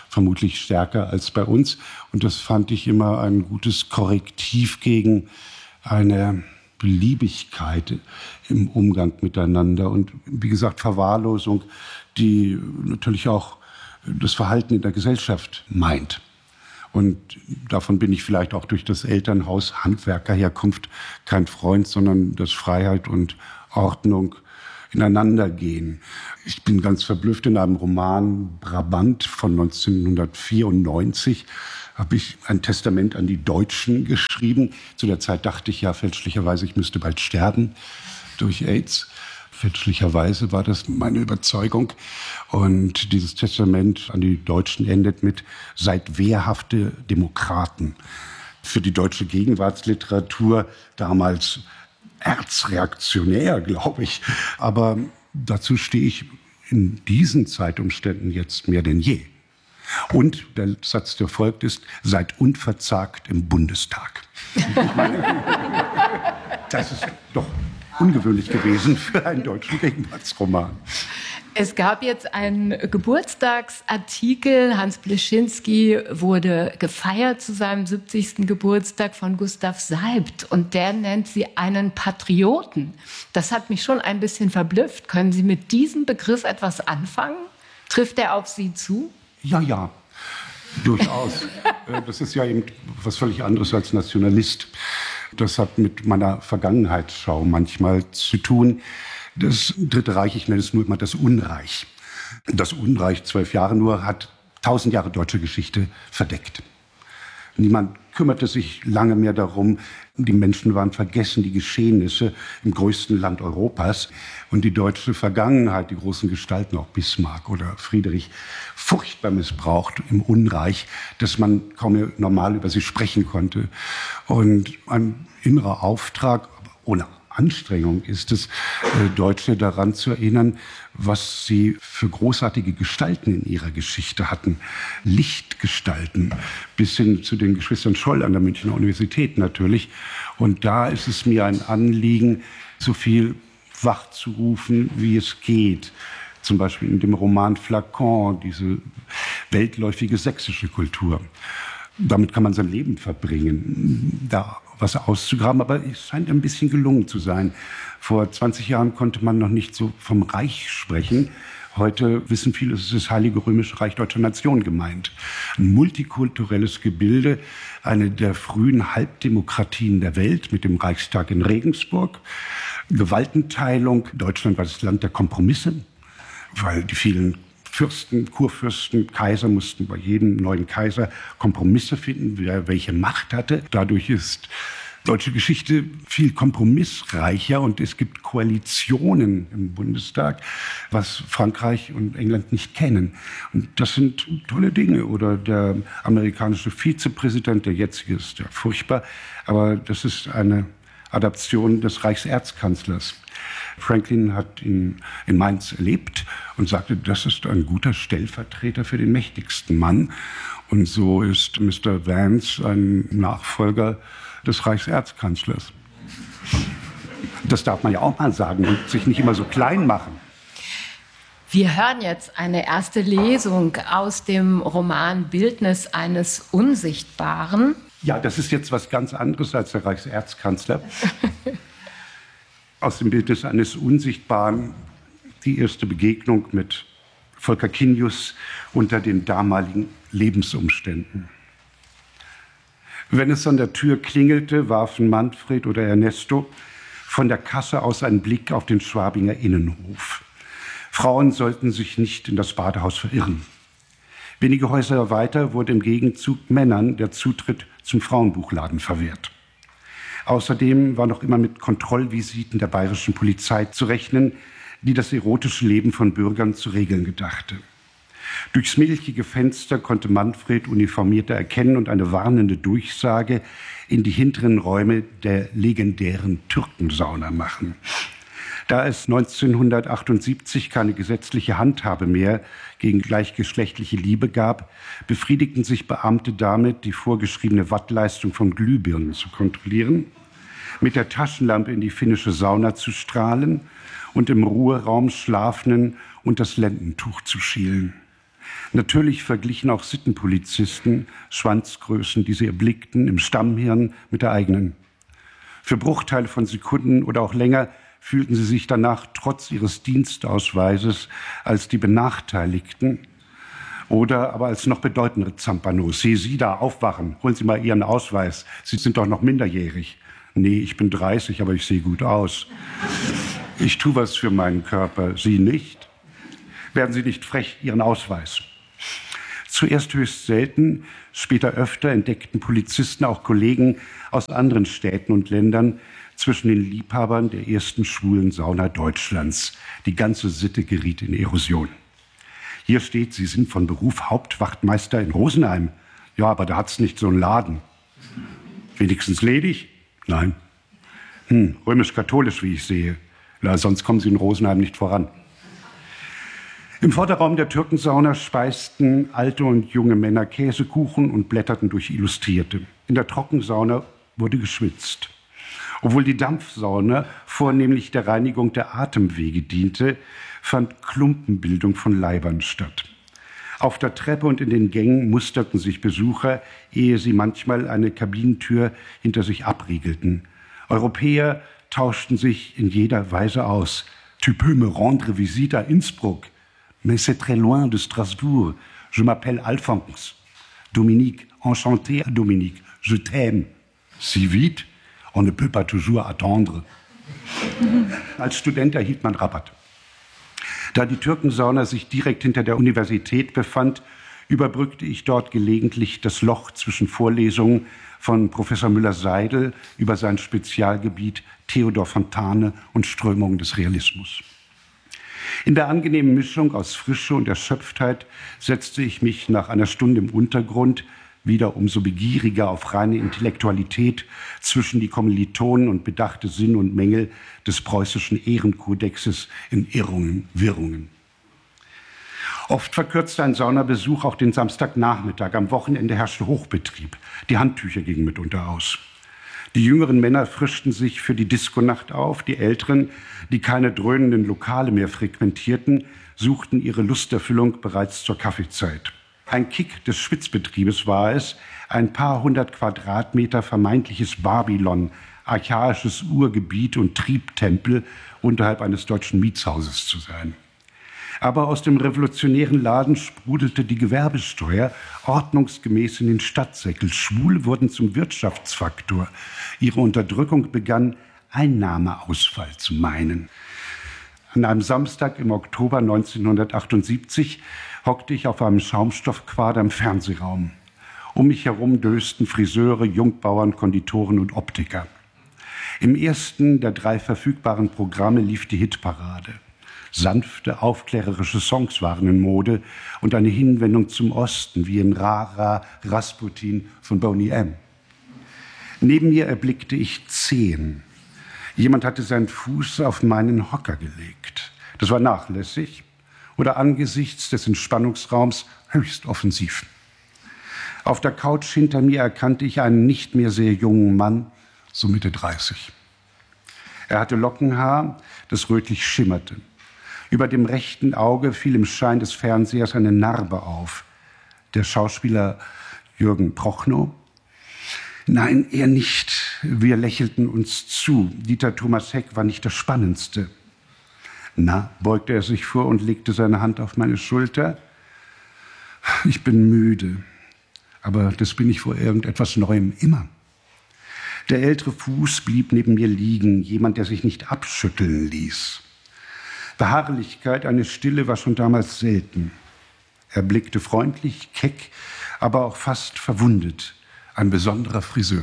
vermutlich stärker als bei uns. Und das fand ich immer ein gutes Korrektiv gegen eine Beliebigkeit im Umgang miteinander. Und wie gesagt, Verwahrlosung, die natürlich auch das Verhalten in der Gesellschaft meint. Und davon bin ich vielleicht auch durch das Elternhaus Handwerkerherkunft kein Freund, sondern dass Freiheit und Ordnung ineinander gehen. Ich bin ganz verblüfft, in einem Roman Brabant von neunzehnhundertvierundneunzig habe ich ein Testament an die Deutschen geschrieben. Zu der Zeit dachte ich ja fälschlicherweise, ich müsste bald sterben durch AIDS. Fälschlicherweise war das meine Überzeugung. Und dieses Testament an die Deutschen endet mit: Seid wehrhafte Demokraten. Für die deutsche Gegenwartsliteratur damals erzreaktionär, glaube ich. Aber dazu stehe ich in diesen Zeitumständen jetzt mehr denn je. Und der Satz, der folgt, ist: Seid unverzagt im Bundestag. Ich meine, das ist doch ungewöhnlich gewesen für einen deutschen Gegenwartsroman. Es gab jetzt einen Geburtstagsartikel. Hans Bleschinski wurde gefeiert zu seinem siebzigsten Geburtstag von Gustav Seibt. Und der nennt sie einen Patrioten. Das hat mich schon ein bisschen verblüfft. Können Sie mit diesem Begriff etwas anfangen? Trifft er auf Sie zu? Ja, ja, durchaus. Das ist ja eben was völlig anderes als Nationalist. Das hat mit meiner Vergangenheitsschau manchmal zu tun. Das Dritte Reich, ich nenne es nur immer das Unreich. Das Unreich, zwölf Jahre nur, hat tausend Jahre deutsche Geschichte verdeckt. Niemand kümmerte sich lange mehr darum. Die Menschen waren vergessen, die Geschehnisse im größten Land Europas. Und die deutsche Vergangenheit, die großen Gestalten, auch Bismarck oder Friedrich, furchtbar missbraucht im Unreich, dass man kaum mehr normal über sie sprechen konnte. Und ein innerer Auftrag, aber ohne Anstrengung ist es, Deutsche daran zu erinnern, was sie für großartige Gestalten in ihrer Geschichte hatten. Lichtgestalten, bis hin zu den Geschwistern Scholl an der Münchner Universität natürlich. Und da ist es mir ein Anliegen, so viel wachzurufen, wie es geht. Zum Beispiel in dem Roman Flacon, diese weltläufige sächsische Kultur. Damit kann man sein Leben verbringen, da was auszugraben, aber es scheint ein bisschen gelungen zu sein. Vor zwanzig Jahren konnte man noch nicht so vom Reich sprechen. Heute wissen viele, es ist das Heilige Römische Reich Deutscher Nation gemeint. Ein multikulturelles Gebilde, eine der frühen Halbdemokratien der Welt mit dem Reichstag in Regensburg. Gewaltenteilung, Deutschland war das Land der Kompromisse, weil die vielen Fürsten, Kurfürsten, Kaiser mussten bei jedem neuen Kaiser Kompromisse finden, wer welche Macht hatte. Dadurch ist deutsche Geschichte viel kompromissreicher und es gibt Koalitionen im Bundestag, was Frankreich und England nicht kennen. Und das sind tolle Dinge. Oder der amerikanische Vizepräsident, der jetzige ist ja furchtbar, aber das ist eine Adaption des Reichserzkanzlers. Franklin hat ihn in Mainz erlebt und sagte, das ist ein guter Stellvertreter für den mächtigsten Mann. Und so ist Mister Vance ein Nachfolger des Reichserzkanzlers. Das darf man ja auch mal sagen und sich nicht immer so klein machen. Wir hören jetzt eine erste Lesung aus dem Roman Bildnis eines Unsichtbaren. Ja, das ist jetzt was ganz anderes als der Reichserzkanzler. Aus dem Bildnis eines Unsichtbaren, die erste Begegnung mit Volker Kinius unter den damaligen Lebensumständen. Wenn es an der Tür klingelte, warfen Manfred oder Ernesto von der Kasse aus einen Blick auf den Schwabinger Innenhof. Frauen sollten sich nicht in das Badehaus verirren. Wenige Häuser weiter wurde im Gegenzug Männern der Zutritt zum Frauenbuchladen verwehrt. Außerdem war noch immer mit Kontrollvisiten der bayerischen Polizei zu rechnen, die das erotische Leben von Bürgern zu regeln gedachte. Durchs milchige Fenster konnte Manfred Uniformierte erkennen und eine warnende Durchsage in die hinteren Räume der legendären Türkensauna machen. Da es neunzehnhundertachtundsiebzig keine gesetzliche Handhabe mehr gegen gleichgeschlechtliche Liebe gab, befriedigten sich Beamte damit, die vorgeschriebene Wattleistung von Glühbirnen zu kontrollieren, mit der Taschenlampe in die finnische Sauna zu strahlen und im Ruheraum Schlafenden und das Lendentuch zu schielen. Natürlich verglichen auch Sittenpolizisten Schwanzgrößen, die sie erblickten, im Stammhirn mit der eigenen. Für Bruchteile von Sekunden oder auch länger fühlten sie sich danach trotz ihres Dienstausweises als die Benachteiligten oder aber als noch bedeutendere Zampanos. Sie, Sie da, aufwachen, holen Sie mal Ihren Ausweis. Sie sind doch noch minderjährig. Nee, ich bin dreißig, aber ich sehe gut aus. Ich tue was für meinen Körper, Sie nicht. Werden Sie nicht frech, Ihren Ausweis. Zuerst höchst selten, später öfter entdeckten Polizisten auch Kollegen aus anderen Städten und Ländern zwischen den Liebhabern der ersten schwulen Sauna Deutschlands. Die ganze Sitte geriet in Erosion. Hier steht, Sie sind von Beruf Hauptwachtmeister in Rosenheim. Ja, aber da hat's nicht so einen Laden. Wenigstens ledig? Nein. Hm, römisch-katholisch, wie ich sehe. Na, sonst kommen Sie in Rosenheim nicht voran. Im Vorderraum der Türkensauna speisten alte und junge Männer Käsekuchen und blätterten durch Illustrierte. In der Trockensauna wurde geschwitzt. Obwohl die Dampfsauna vornehmlich der Reinigung der Atemwege diente, fand Klumpenbildung von Leibern statt. Auf der Treppe und in den Gängen musterten sich Besucher, ehe sie manchmal eine Kabinentür hinter sich abriegelten. Europäer tauschten sich in jeder Weise aus. Tu peux me rendre visite à Innsbruck? Mais c'est très loin de Strasbourg. Je m'appelle Alphonse. Dominique, enchanté Dominique. Je t'aime. Si vite, on ne peut pas toujours attendre. Als Student erhielt man Rabatt. Da die Türkensauna sich direkt hinter der Universität befand, überbrückte ich dort gelegentlich das Loch zwischen Vorlesungen von Professor Müller-Seidel über sein Spezialgebiet Theodor Fontane und Strömungen des Realismus. In der angenehmen Mischung aus Frische und Erschöpftheit setzte ich mich nach einer Stunde im Untergrund wieder umso begieriger auf reine Intellektualität zwischen die Kommilitonen und bedachte Sinn und Mängel des preußischen Ehrenkodexes in Irrungen, Wirrungen. Oft verkürzte ein Saunabesuch auch den Samstagnachmittag. Am Wochenende herrschte Hochbetrieb. Die Handtücher gingen mitunter aus. Die jüngeren Männer frischten sich für die Diskonacht auf. Die Älteren, die keine dröhnenden Lokale mehr frequentierten, suchten ihre Lusterfüllung bereits zur Kaffeezeit. Ein Kick des Schwitzbetriebes war es, ein paar hundert Quadratmeter vermeintliches Babylon, archaisches Urgebiet und Triebtempel unterhalb eines deutschen Mietshauses zu sein. Aber aus dem revolutionären Laden sprudelte die Gewerbesteuer ordnungsgemäß in den Stadtsäckel. Schwule wurden zum Wirtschaftsfaktor. Ihre Unterdrückung begann, Einnahmeausfall zu meinen. An einem Samstag im Oktober neunzehnhundertachtundsiebzig hockte ich auf einem Schaumstoffquader im Fernsehraum. Um mich herum dösten Friseure, Jungbauern, Konditoren und Optiker. Im ersten der drei verfügbaren Programme lief die Hitparade. Sanfte, aufklärerische Songs waren in Mode und eine Hinwendung zum Osten, wie in Rara Rasputin von Boney M. Neben mir erblickte ich Zehen. Jemand hatte seinen Fuß auf meinen Hocker gelegt. Das war nachlässig oder angesichts des Entspannungsraums höchst offensiv. Auf der Couch hinter mir erkannte ich einen nicht mehr sehr jungen Mann, so Mitte dreißig. Er hatte Lockenhaar, das rötlich schimmerte. Über dem rechten Auge fiel im Schein des Fernsehers eine Narbe auf. Der Schauspieler Jürgen Prochnow? Nein, er nicht. Wir lächelten uns zu. Dieter Thomas Heck war nicht das Spannendste. Na, beugte er sich vor und legte seine Hand auf meine Schulter. Ich bin müde, aber das bin ich vor irgendetwas Neuem immer. Der ältere Fuß blieb neben mir liegen, jemand, der sich nicht abschütteln ließ. Beharrlichkeit, eine Stille war schon damals selten. Er blickte freundlich, keck, aber auch fast verwundet. Ein besonderer Friseur.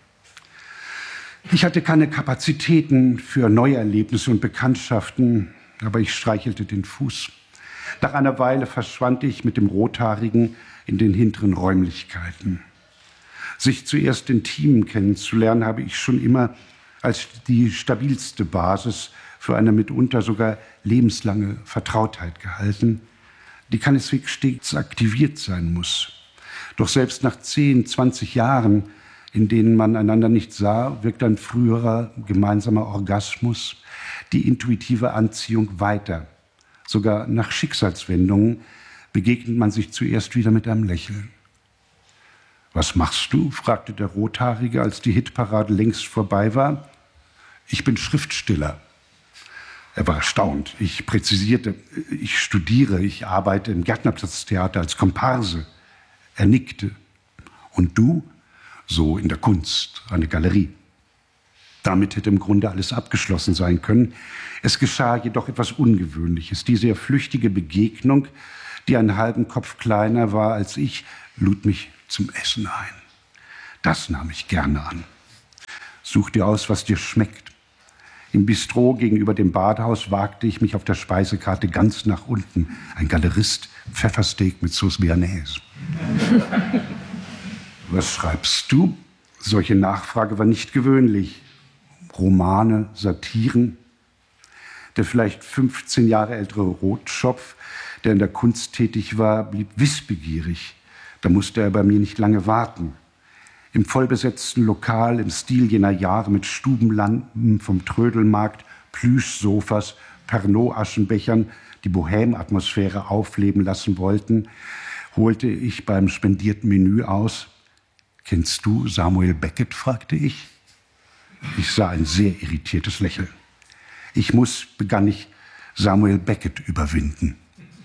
Ich hatte keine Kapazitäten für neue Erlebnisse und Bekanntschaften, aber ich streichelte den Fuß. Nach einer Weile verschwand ich mit dem Rothaarigen in den hinteren Räumlichkeiten. Sich zuerst intim kennenzulernen, habe ich schon immer als die stabilste Basis für eine mitunter sogar lebenslange Vertrautheit gehalten, die keineswegs stets aktiviert sein muss. Doch selbst nach zehn, zwanzig Jahren, in denen man einander nicht sah, wirkt ein früherer gemeinsamer Orgasmus, die intuitive Anziehung weiter. Sogar nach Schicksalswendungen begegnet man sich zuerst wieder mit einem Lächeln. »Was machst du?« fragte der Rothaarige, als die Hitparade längst vorbei war. »Ich bin Schriftsteller.« Er war erstaunt. Ich präzisierte, ich studiere, ich arbeite im Gärtnerplatztheater als Komparse. Er nickte. Und du? So in der Kunst, eine Galerie. Damit hätte im Grunde alles abgeschlossen sein können. Es geschah jedoch etwas Ungewöhnliches. Die sehr flüchtige Begegnung, die einen halben Kopf kleiner war als ich, lud mich zum Essen ein. Das nahm ich gerne an. Such dir aus, was dir schmeckt. Im Bistro gegenüber dem Badehaus wagte ich mich auf der Speisekarte ganz nach unten. Ein Galerist, Pfeffersteak mit Sauce Béarnaise. Was schreibst du? Solche Nachfrage war nicht gewöhnlich. Romane, Satiren. Der vielleicht fünfzehn Jahre ältere Rotschopf, der in der Kunst tätig war, blieb wissbegierig. Da musste er bei mir nicht lange warten. Im vollbesetzten Lokal im Stil jener Jahre mit Stubenlampen vom Trödelmarkt, Plüschsofas, Pernod-Aschenbechern, die Bohème-Atmosphäre aufleben lassen wollten, holte ich beim spendierten Menü aus. »Kennst du Samuel Beckett?« fragte ich. Ich sah ein sehr irritiertes Lächeln. Ich muss, begann ich, Samuel Beckett überwinden.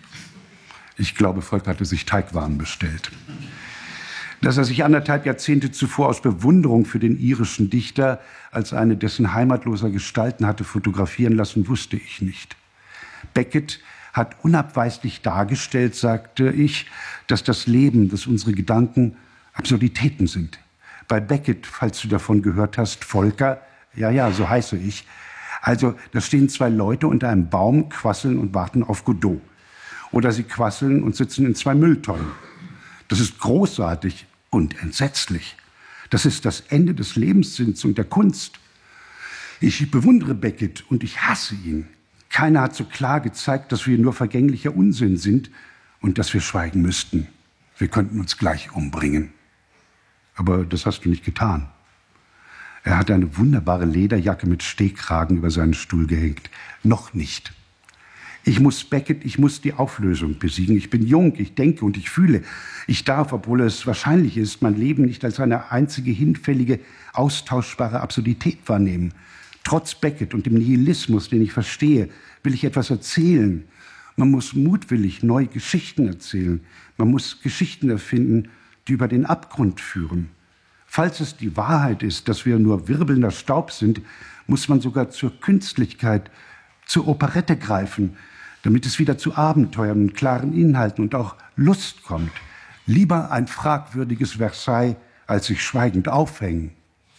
Ich glaube, Volk hatte sich Teigwaren bestellt. Dass er sich anderthalb Jahrzehnte zuvor aus Bewunderung für den irischen Dichter als eine dessen heimatloser Gestalten hatte fotografieren lassen, wusste ich nicht. Beckett hat unabweislich dargestellt, sagte ich, dass das Leben, dass unsere Gedanken Absurditäten sind. Bei Beckett, falls du davon gehört hast, Volker, ja, ja, so heiße ich. Also, da stehen zwei Leute unter einem Baum, quasseln und warten auf Godot. Oder sie quasseln und sitzen in zwei Mülltonnen. Das ist großartig und entsetzlich. Das ist das Ende des Lebenssinns und der Kunst. Ich bewundere Beckett und ich hasse ihn. Keiner hat so klar gezeigt, dass wir nur vergänglicher Unsinn sind und dass wir schweigen müssten. Wir könnten uns gleich umbringen. Aber das hast du nicht getan. Er hatte eine wunderbare Lederjacke mit Stehkragen über seinen Stuhl gehängt. Noch nicht. Ich muss Beckett, ich muss die Auflösung besiegen. Ich bin jung, ich denke und ich fühle. Ich darf, obwohl es wahrscheinlich ist, mein Leben nicht als eine einzige hinfällige, austauschbare Absurdität wahrnehmen. Trotz Beckett und dem Nihilismus, den ich verstehe, will ich etwas erzählen. Man muss mutwillig neue Geschichten erzählen. Man muss Geschichten erfinden, die über den Abgrund führen. Falls es die Wahrheit ist, dass wir nur wirbelnder Staub sind, muss man sogar zur Künstlichkeit, zur Operette greifen, damit es wieder zu Abenteuern und klaren Inhalten und auch Lust kommt. Lieber ein fragwürdiges Versailles, als sich schweigend aufhängen.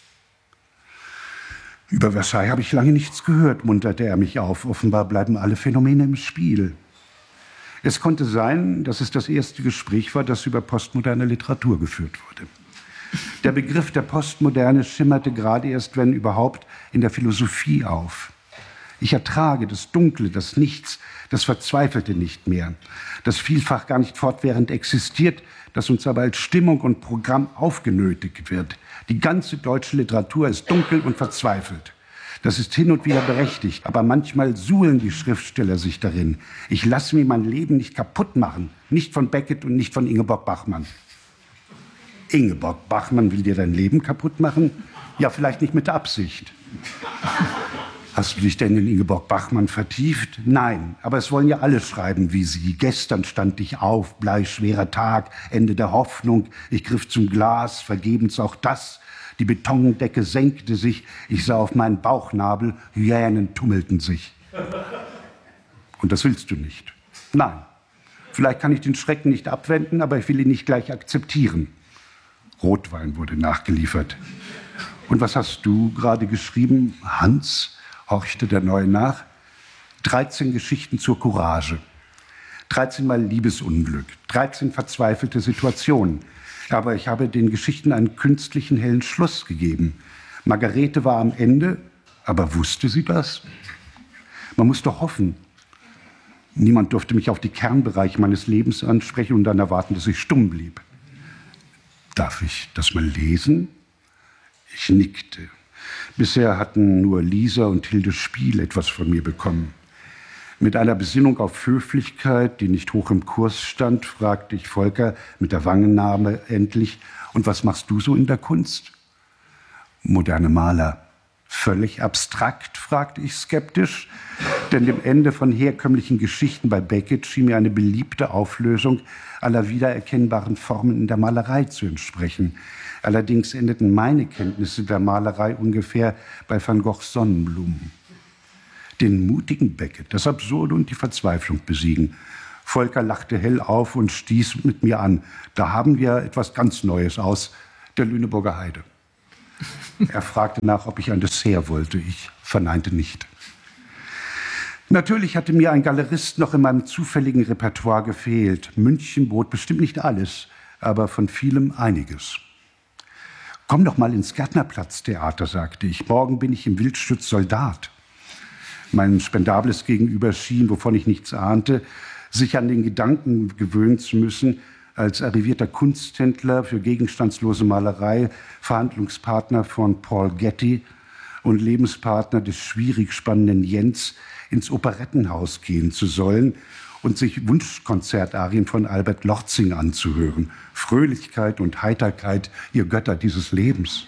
Über Versailles habe ich lange nichts gehört, munterte er mich auf. Offenbar bleiben alle Phänomene im Spiel. Es konnte sein, dass es das erste Gespräch war, das über postmoderne Literatur geführt wurde. Der Begriff der Postmoderne schimmerte gerade erst, wenn überhaupt, in der Philosophie auf. Ich ertrage das Dunkle, das Nichts, das Verzweifelte nicht mehr, das vielfach gar nicht fortwährend existiert, das uns aber als Stimmung und Programm aufgenötigt wird. Die ganze deutsche Literatur ist dunkel und verzweifelt. Das ist hin und wieder berechtigt, aber manchmal suhlen die Schriftsteller sich darin. Ich lasse mir mein Leben nicht kaputt machen, nicht von Beckett und nicht von Ingeborg Bachmann. Ingeborg Bachmann will dir dein Leben kaputt machen? Ja, vielleicht nicht mit Absicht. Hast du dich denn in Ingeborg Bachmann vertieft? Nein, aber es wollen ja alle schreiben wie sie. Gestern stand ich auf, bleischwerer Tag, Ende der Hoffnung. Ich griff zum Glas, vergebens auch das. Die Betondecke senkte sich, ich sah auf meinen Bauchnabel, Hyänen tummelten sich. Und das willst du nicht. Nein, vielleicht kann ich den Schrecken nicht abwenden, aber ich will ihn nicht gleich akzeptieren. Rotwein wurde nachgeliefert. Und was hast du gerade geschrieben? Hans, horchte der Neue nach. dreizehn Geschichten zur Courage. dreizehn Mal Liebesunglück. dreizehn verzweifelte Situationen. Aber ich habe den Geschichten einen künstlichen hellen Schluss gegeben. Margarete war am Ende, aber wusste sie das? Man muss doch hoffen. Niemand durfte mich auf die Kernbereiche meines Lebens ansprechen und dann erwarten, dass ich stumm blieb. Darf ich das mal lesen? Ich nickte. Bisher hatten nur Lisa und Hilde Spiel etwas von mir bekommen. Mit einer Besinnung auf Höflichkeit, die nicht hoch im Kurs stand, fragte ich Volker mit der Wangennarbe endlich: Und was machst du so in der Kunst? Moderne Maler. Völlig abstrakt, fragte ich skeptisch, denn dem Ende von herkömmlichen Geschichten bei Beckett schien mir eine beliebte Auflösung aller wiedererkennbaren Formen in der Malerei zu entsprechen. Allerdings endeten meine Kenntnisse der Malerei ungefähr bei Van Goghs Sonnenblumen. Den mutigen Beckett, das Absurde und die Verzweiflung besiegen. Volker lachte hell auf und stieß mit mir an. Da haben wir etwas ganz Neues aus der Lüneburger Heide. Er fragte nach, ob ich ein Dessert wollte. Ich verneinte nicht. Natürlich hatte mir ein Galerist noch in meinem zufälligen Repertoire gefehlt. München bot bestimmt nicht alles, aber von vielem einiges. Komm doch mal ins Gärtnerplatztheater, sagte ich. Morgen bin ich im Wildschütz Soldat. Mein spendables Gegenüber schien, wovon ich nichts ahnte, sich an den Gedanken gewöhnen zu müssen, als arrivierter Kunsthändler für gegenstandslose Malerei, Verhandlungspartner von Paul Getty und Lebenspartner des schwierig spannenden Jens ins Operettenhaus gehen zu sollen und sich Wunschkonzertarien von Albert Lorzing anzuhören. Fröhlichkeit und Heiterkeit, ihr Götter dieses Lebens.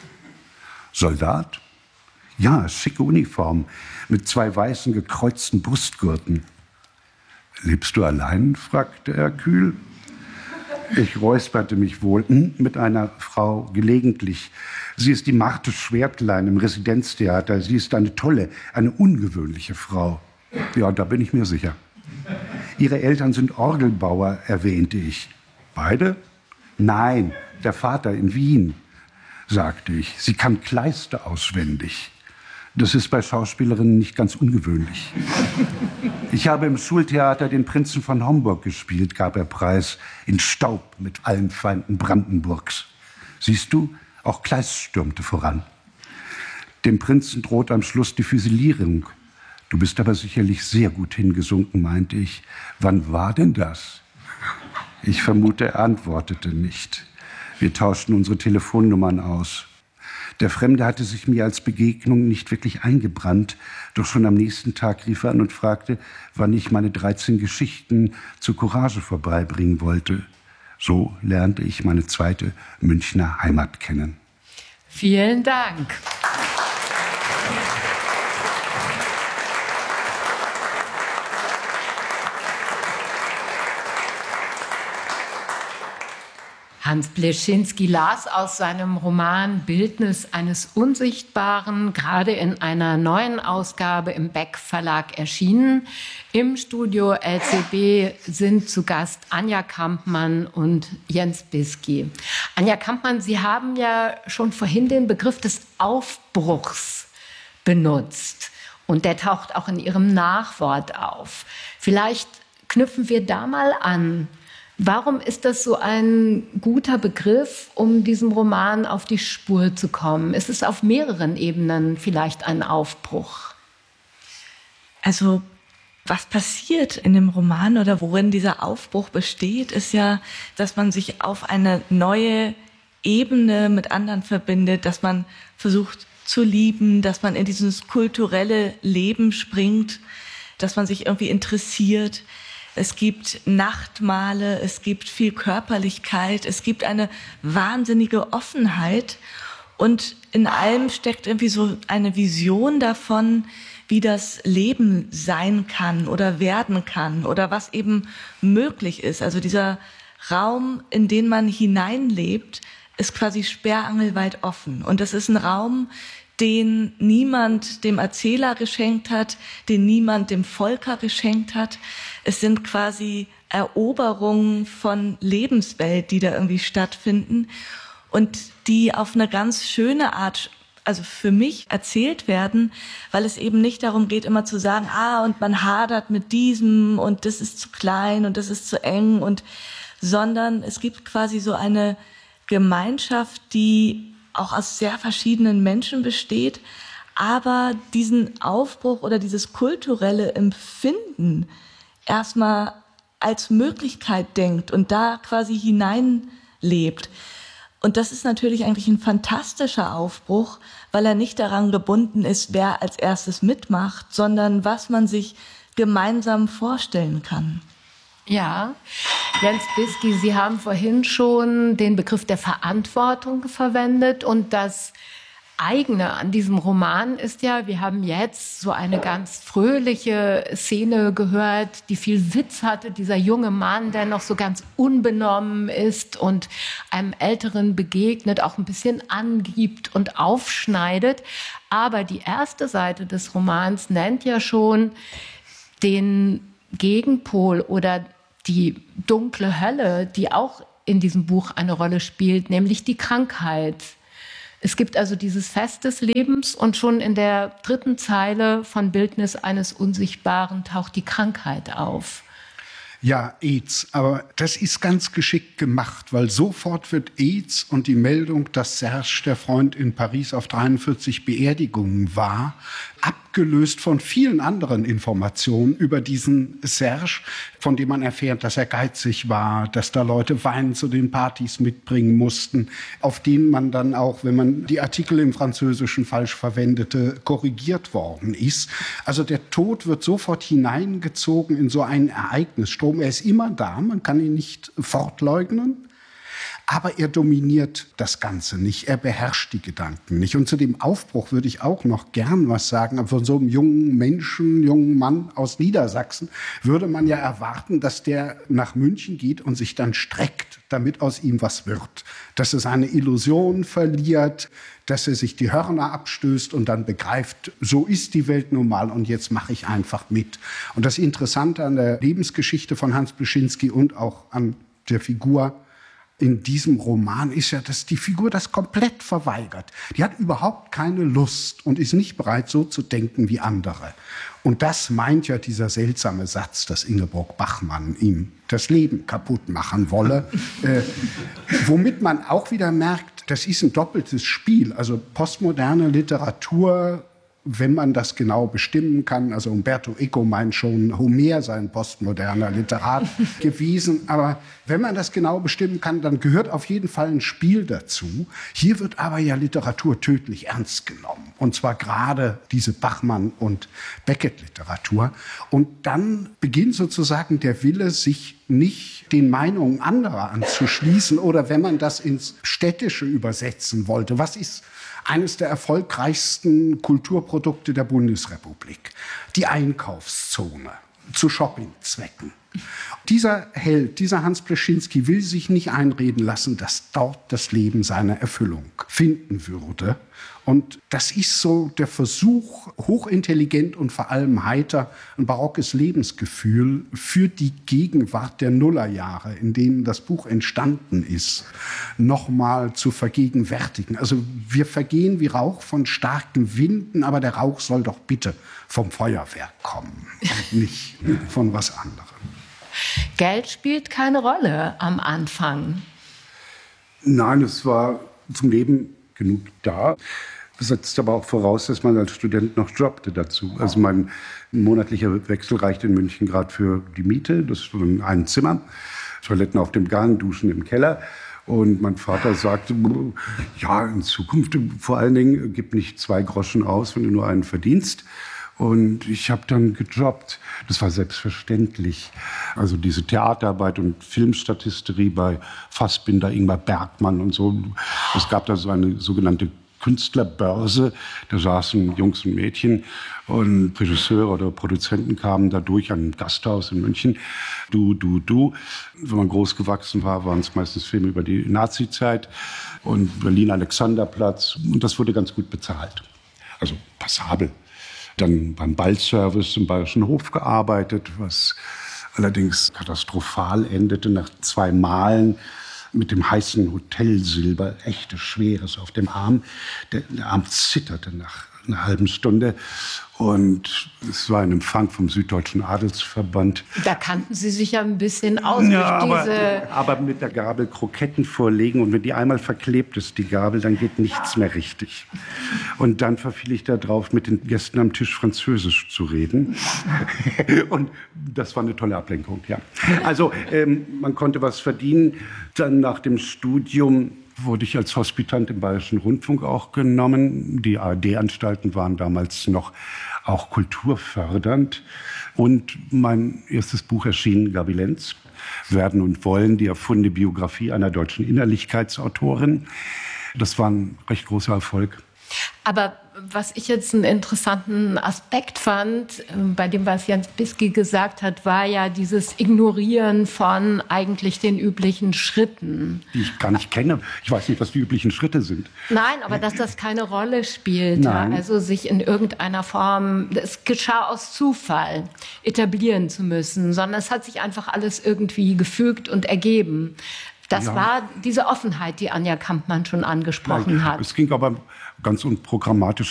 Soldat? Ja, schicke Uniform mit zwei weißen gekreuzten Brustgurten. Lebst du allein? Fragte er kühl. Ich räusperte mich wohl. Hm, mit einer Frau gelegentlich. Sie ist die Marthe Schwertlein im Residenztheater. Sie ist eine tolle, eine ungewöhnliche Frau. Ja, da bin ich mir sicher. Ihre Eltern sind Orgelbauer, erwähnte ich. Beide? Nein, der Vater in Wien, sagte ich. Sie kann Kleister auswendig. Das ist bei Schauspielerinnen nicht ganz ungewöhnlich. Ich habe im Schultheater den Prinzen von Homburg gespielt, gab er preis, in Staub mit allen Feinden Brandenburgs. Siehst du, auch Kleist stürmte voran. Dem Prinzen droht am Schluss die Füsilierung. Du bist aber sicherlich sehr gut hingesunken, meinte ich. Wann war denn das? Ich vermute, er antwortete nicht. Wir tauschten unsere Telefonnummern aus. Der Fremde hatte sich mir als Begegnung nicht wirklich eingebrannt, doch schon am nächsten Tag rief er an und fragte, wann ich meine dreizehn Geschichten zur Courage vorbeibringen wollte. So lernte ich meine zweite Münchner Heimat kennen. Vielen Dank. Hans Bleschinski las aus seinem Roman Bildnis eines Unsichtbaren, gerade in einer neuen Ausgabe im Beck Verlag erschienen. Im Studio L C B sind zu Gast Anja Kampmann und Jens Bisky. Anja Kampmann, Sie haben ja schon vorhin den Begriff des Aufbruchs benutzt. Und der taucht auch in Ihrem Nachwort auf. Vielleicht knüpfen wir da mal an. Warum ist das so ein guter Begriff, um diesem Roman auf die Spur zu kommen? Ist es auf mehreren Ebenen vielleicht ein Aufbruch? Also was passiert in dem Roman oder worin dieser Aufbruch besteht, ist ja, dass man sich auf eine neue Ebene mit anderen verbindet, dass man versucht zu lieben, dass man in dieses kulturelle Leben springt, dass man sich irgendwie interessiert. Es gibt Nachtmale, es gibt viel Körperlichkeit, es gibt eine wahnsinnige Offenheit und in allem steckt irgendwie so eine Vision davon, wie das Leben sein kann oder werden kann oder was eben möglich ist. Also dieser Raum, in den man hineinlebt, ist quasi sperrangelweit offen. Und das ist ein Raum, den niemand dem Erzähler geschenkt hat, den niemand dem Volker geschenkt hat. Es sind quasi Eroberungen von Lebenswelt, die da irgendwie stattfinden und die auf eine ganz schöne Art, also für mich, erzählt werden, weil es eben nicht darum geht, immer zu sagen, ah, und man hadert mit diesem und das ist zu klein und das ist zu eng und, sondern es gibt quasi so eine Gemeinschaft, die auch aus sehr verschiedenen Menschen besteht, aber diesen Aufbruch oder dieses kulturelle Empfinden erstmal als Möglichkeit denkt und da quasi hineinlebt. Und das ist natürlich eigentlich ein fantastischer Aufbruch, weil er nicht daran gebunden ist, wer als erstes mitmacht, sondern was man sich gemeinsam vorstellen kann. Ja, Jens Bisky, Sie haben vorhin schon den Begriff der Verantwortung verwendet und das Eigene an diesem Roman ist ja, wir haben jetzt so eine ganz fröhliche Szene gehört, die viel Witz hatte, dieser junge Mann, der noch so ganz unbenommen ist und einem Älteren begegnet, auch ein bisschen angibt und aufschneidet. Aber die erste Seite des Romans nennt ja schon den Gegenpol oder die dunkle Hölle, die auch in diesem Buch eine Rolle spielt, nämlich die Krankheit. Es gibt also dieses Fest des Lebens und schon in der dritten Zeile von Bildnis eines Unsichtbaren taucht die Krankheit auf. Ja, AIDS, aber das ist ganz geschickt gemacht, weil sofort wird AIDS und die Meldung, dass Serge, der Freund in Paris, auf dreiundvierzig Beerdigungen war, abgelöst von vielen anderen Informationen über diesen Serge, von dem man erfährt, dass er geizig war, dass da Leute Wein zu den Partys mitbringen mussten, auf denen man dann auch, wenn man die Artikel im Französischen falsch verwendete, korrigiert worden ist. Also der Tod wird sofort hineingezogen in so einen Ereignisstrom. Er ist immer da, man kann ihn nicht fortleugnen. Aber er dominiert das Ganze nicht, er beherrscht die Gedanken nicht. Und zu dem Aufbruch würde ich auch noch gern was sagen. Von so einem jungen Menschen, jungen Mann aus Niedersachsen würde man ja erwarten, dass der nach München geht und sich dann streckt, damit aus ihm was wird. Dass er seine Illusion verliert, dass er sich die Hörner abstößt und dann begreift, so ist die Welt nun mal und jetzt mache ich einfach mit. Und das Interessante an der Lebensgeschichte von Hans Pleschinski und auch an der Figur in diesem Roman ist ja, dass die Figur das komplett verweigert. Die hat überhaupt keine Lust und ist nicht bereit, so zu denken wie andere. Und das meint ja dieser seltsame Satz, dass Ingeborg Bachmann ihm das Leben kaputt machen wolle. äh, womit man auch wieder merkt, das ist ein doppeltes Spiel. Also postmoderne Literatur, wenn man das genau bestimmen kann. Also Umberto Eco meint schon, Homer sei ein postmoderner Literat gewesen. Aber wenn man das genau bestimmen kann, dann gehört auf jeden Fall ein Spiel dazu. Hier wird aber ja Literatur tödlich ernst genommen. Und zwar gerade diese Bachmann- und Beckett-Literatur. Und dann beginnt sozusagen der Wille, sich nicht den Meinungen anderer anzuschließen. Oder wenn man das ins Städtische übersetzen wollte, was ist eines der erfolgreichsten Kulturprodukte der Bundesrepublik? Die Einkaufszone zu Shoppingzwecken. Dieser Held, dieser Hans Pleschinski will sich nicht einreden lassen, dass dort das Leben seine Erfüllung finden würde. Und das ist so der Versuch, hochintelligent und vor allem heiter, ein barockes Lebensgefühl für die Gegenwart der Nullerjahre, in denen das Buch entstanden ist, nochmal zu vergegenwärtigen. Also wir vergehen wie Rauch von starken Winden, aber der Rauch soll doch bitte vom Feuerwerk kommen und nicht von was anderem. Geld spielt keine Rolle am Anfang. Nein, es war zum Leben genug da. Das setzt aber auch voraus, dass man als Student noch jobbte dazu. Also mein monatlicher Wechsel reichte in München gerade für die Miete. Das war ein Zimmer, Toiletten auf dem Gang, Duschen im Keller. Und mein Vater sagte, ja, in Zukunft vor allen Dingen, gib nicht zwei Groschen aus, wenn du nur einen verdienst. Und ich habe dann gejobbt. Das war selbstverständlich. Also diese Theaterarbeit und Filmstatisterie bei Fassbinder, Ingmar Bergmann und so. Es gab da so eine sogenannte Künstlerbörse. Da saßen Jungs und Mädchen und Regisseure oder Produzenten kamen da durch an ein Gasthaus in München. Du, du, du. Wenn man groß gewachsen war, waren es meistens Filme über die Nazi-Zeit und Berlin-Alexanderplatz. Und das wurde ganz gut bezahlt. Also passabel. Dann beim Ballservice im Bayerischen Hof gearbeitet, was allerdings katastrophal endete nach zwei Malen mit dem heißen Hotelsilber, echtes Schweres auf dem Arm. Der, der Arm zitterte nach einer halben Stunde. Und es war ein Empfang vom Süddeutschen Adelsverband. Da kannten Sie sich ja ein bisschen aus. Ja, durch aber, diese aber mit der Gabel Kroketten vorlegen. Und wenn die einmal verklebt ist, die Gabel, dann geht nichts mehr richtig. Und dann verfiel ich da drauf, mit den Gästen am Tisch Französisch zu reden. Und das war eine tolle Ablenkung, ja. Also ähm, man konnte was verdienen. Dann nach dem Studium wurde ich als Hospitant im Bayerischen Rundfunk auch genommen. Die A R D-Anstalten waren damals noch auch kulturfördernd. Und mein erstes Buch erschien, Gabi Lenz, Werden und Wollen, die erfundene Biografie einer deutschen Innerlichkeitsautorin. Das war ein recht großer Erfolg. Aber was ich jetzt einen interessanten Aspekt fand, bei dem, was Jens Bisky gesagt hat, war ja dieses Ignorieren von eigentlich den üblichen Schritten. Die ich gar nicht kenne. Ich weiß nicht, was die üblichen Schritte sind. Nein, aber dass das keine Rolle spielt. Nein. Also sich in irgendeiner Form, es geschah aus Zufall, etablieren zu müssen, sondern es hat sich einfach alles irgendwie gefügt und ergeben. Das Ja. war diese Offenheit, die Anja Kampmann schon angesprochen Nein, hat. es ging aber ganz unprogrammatisch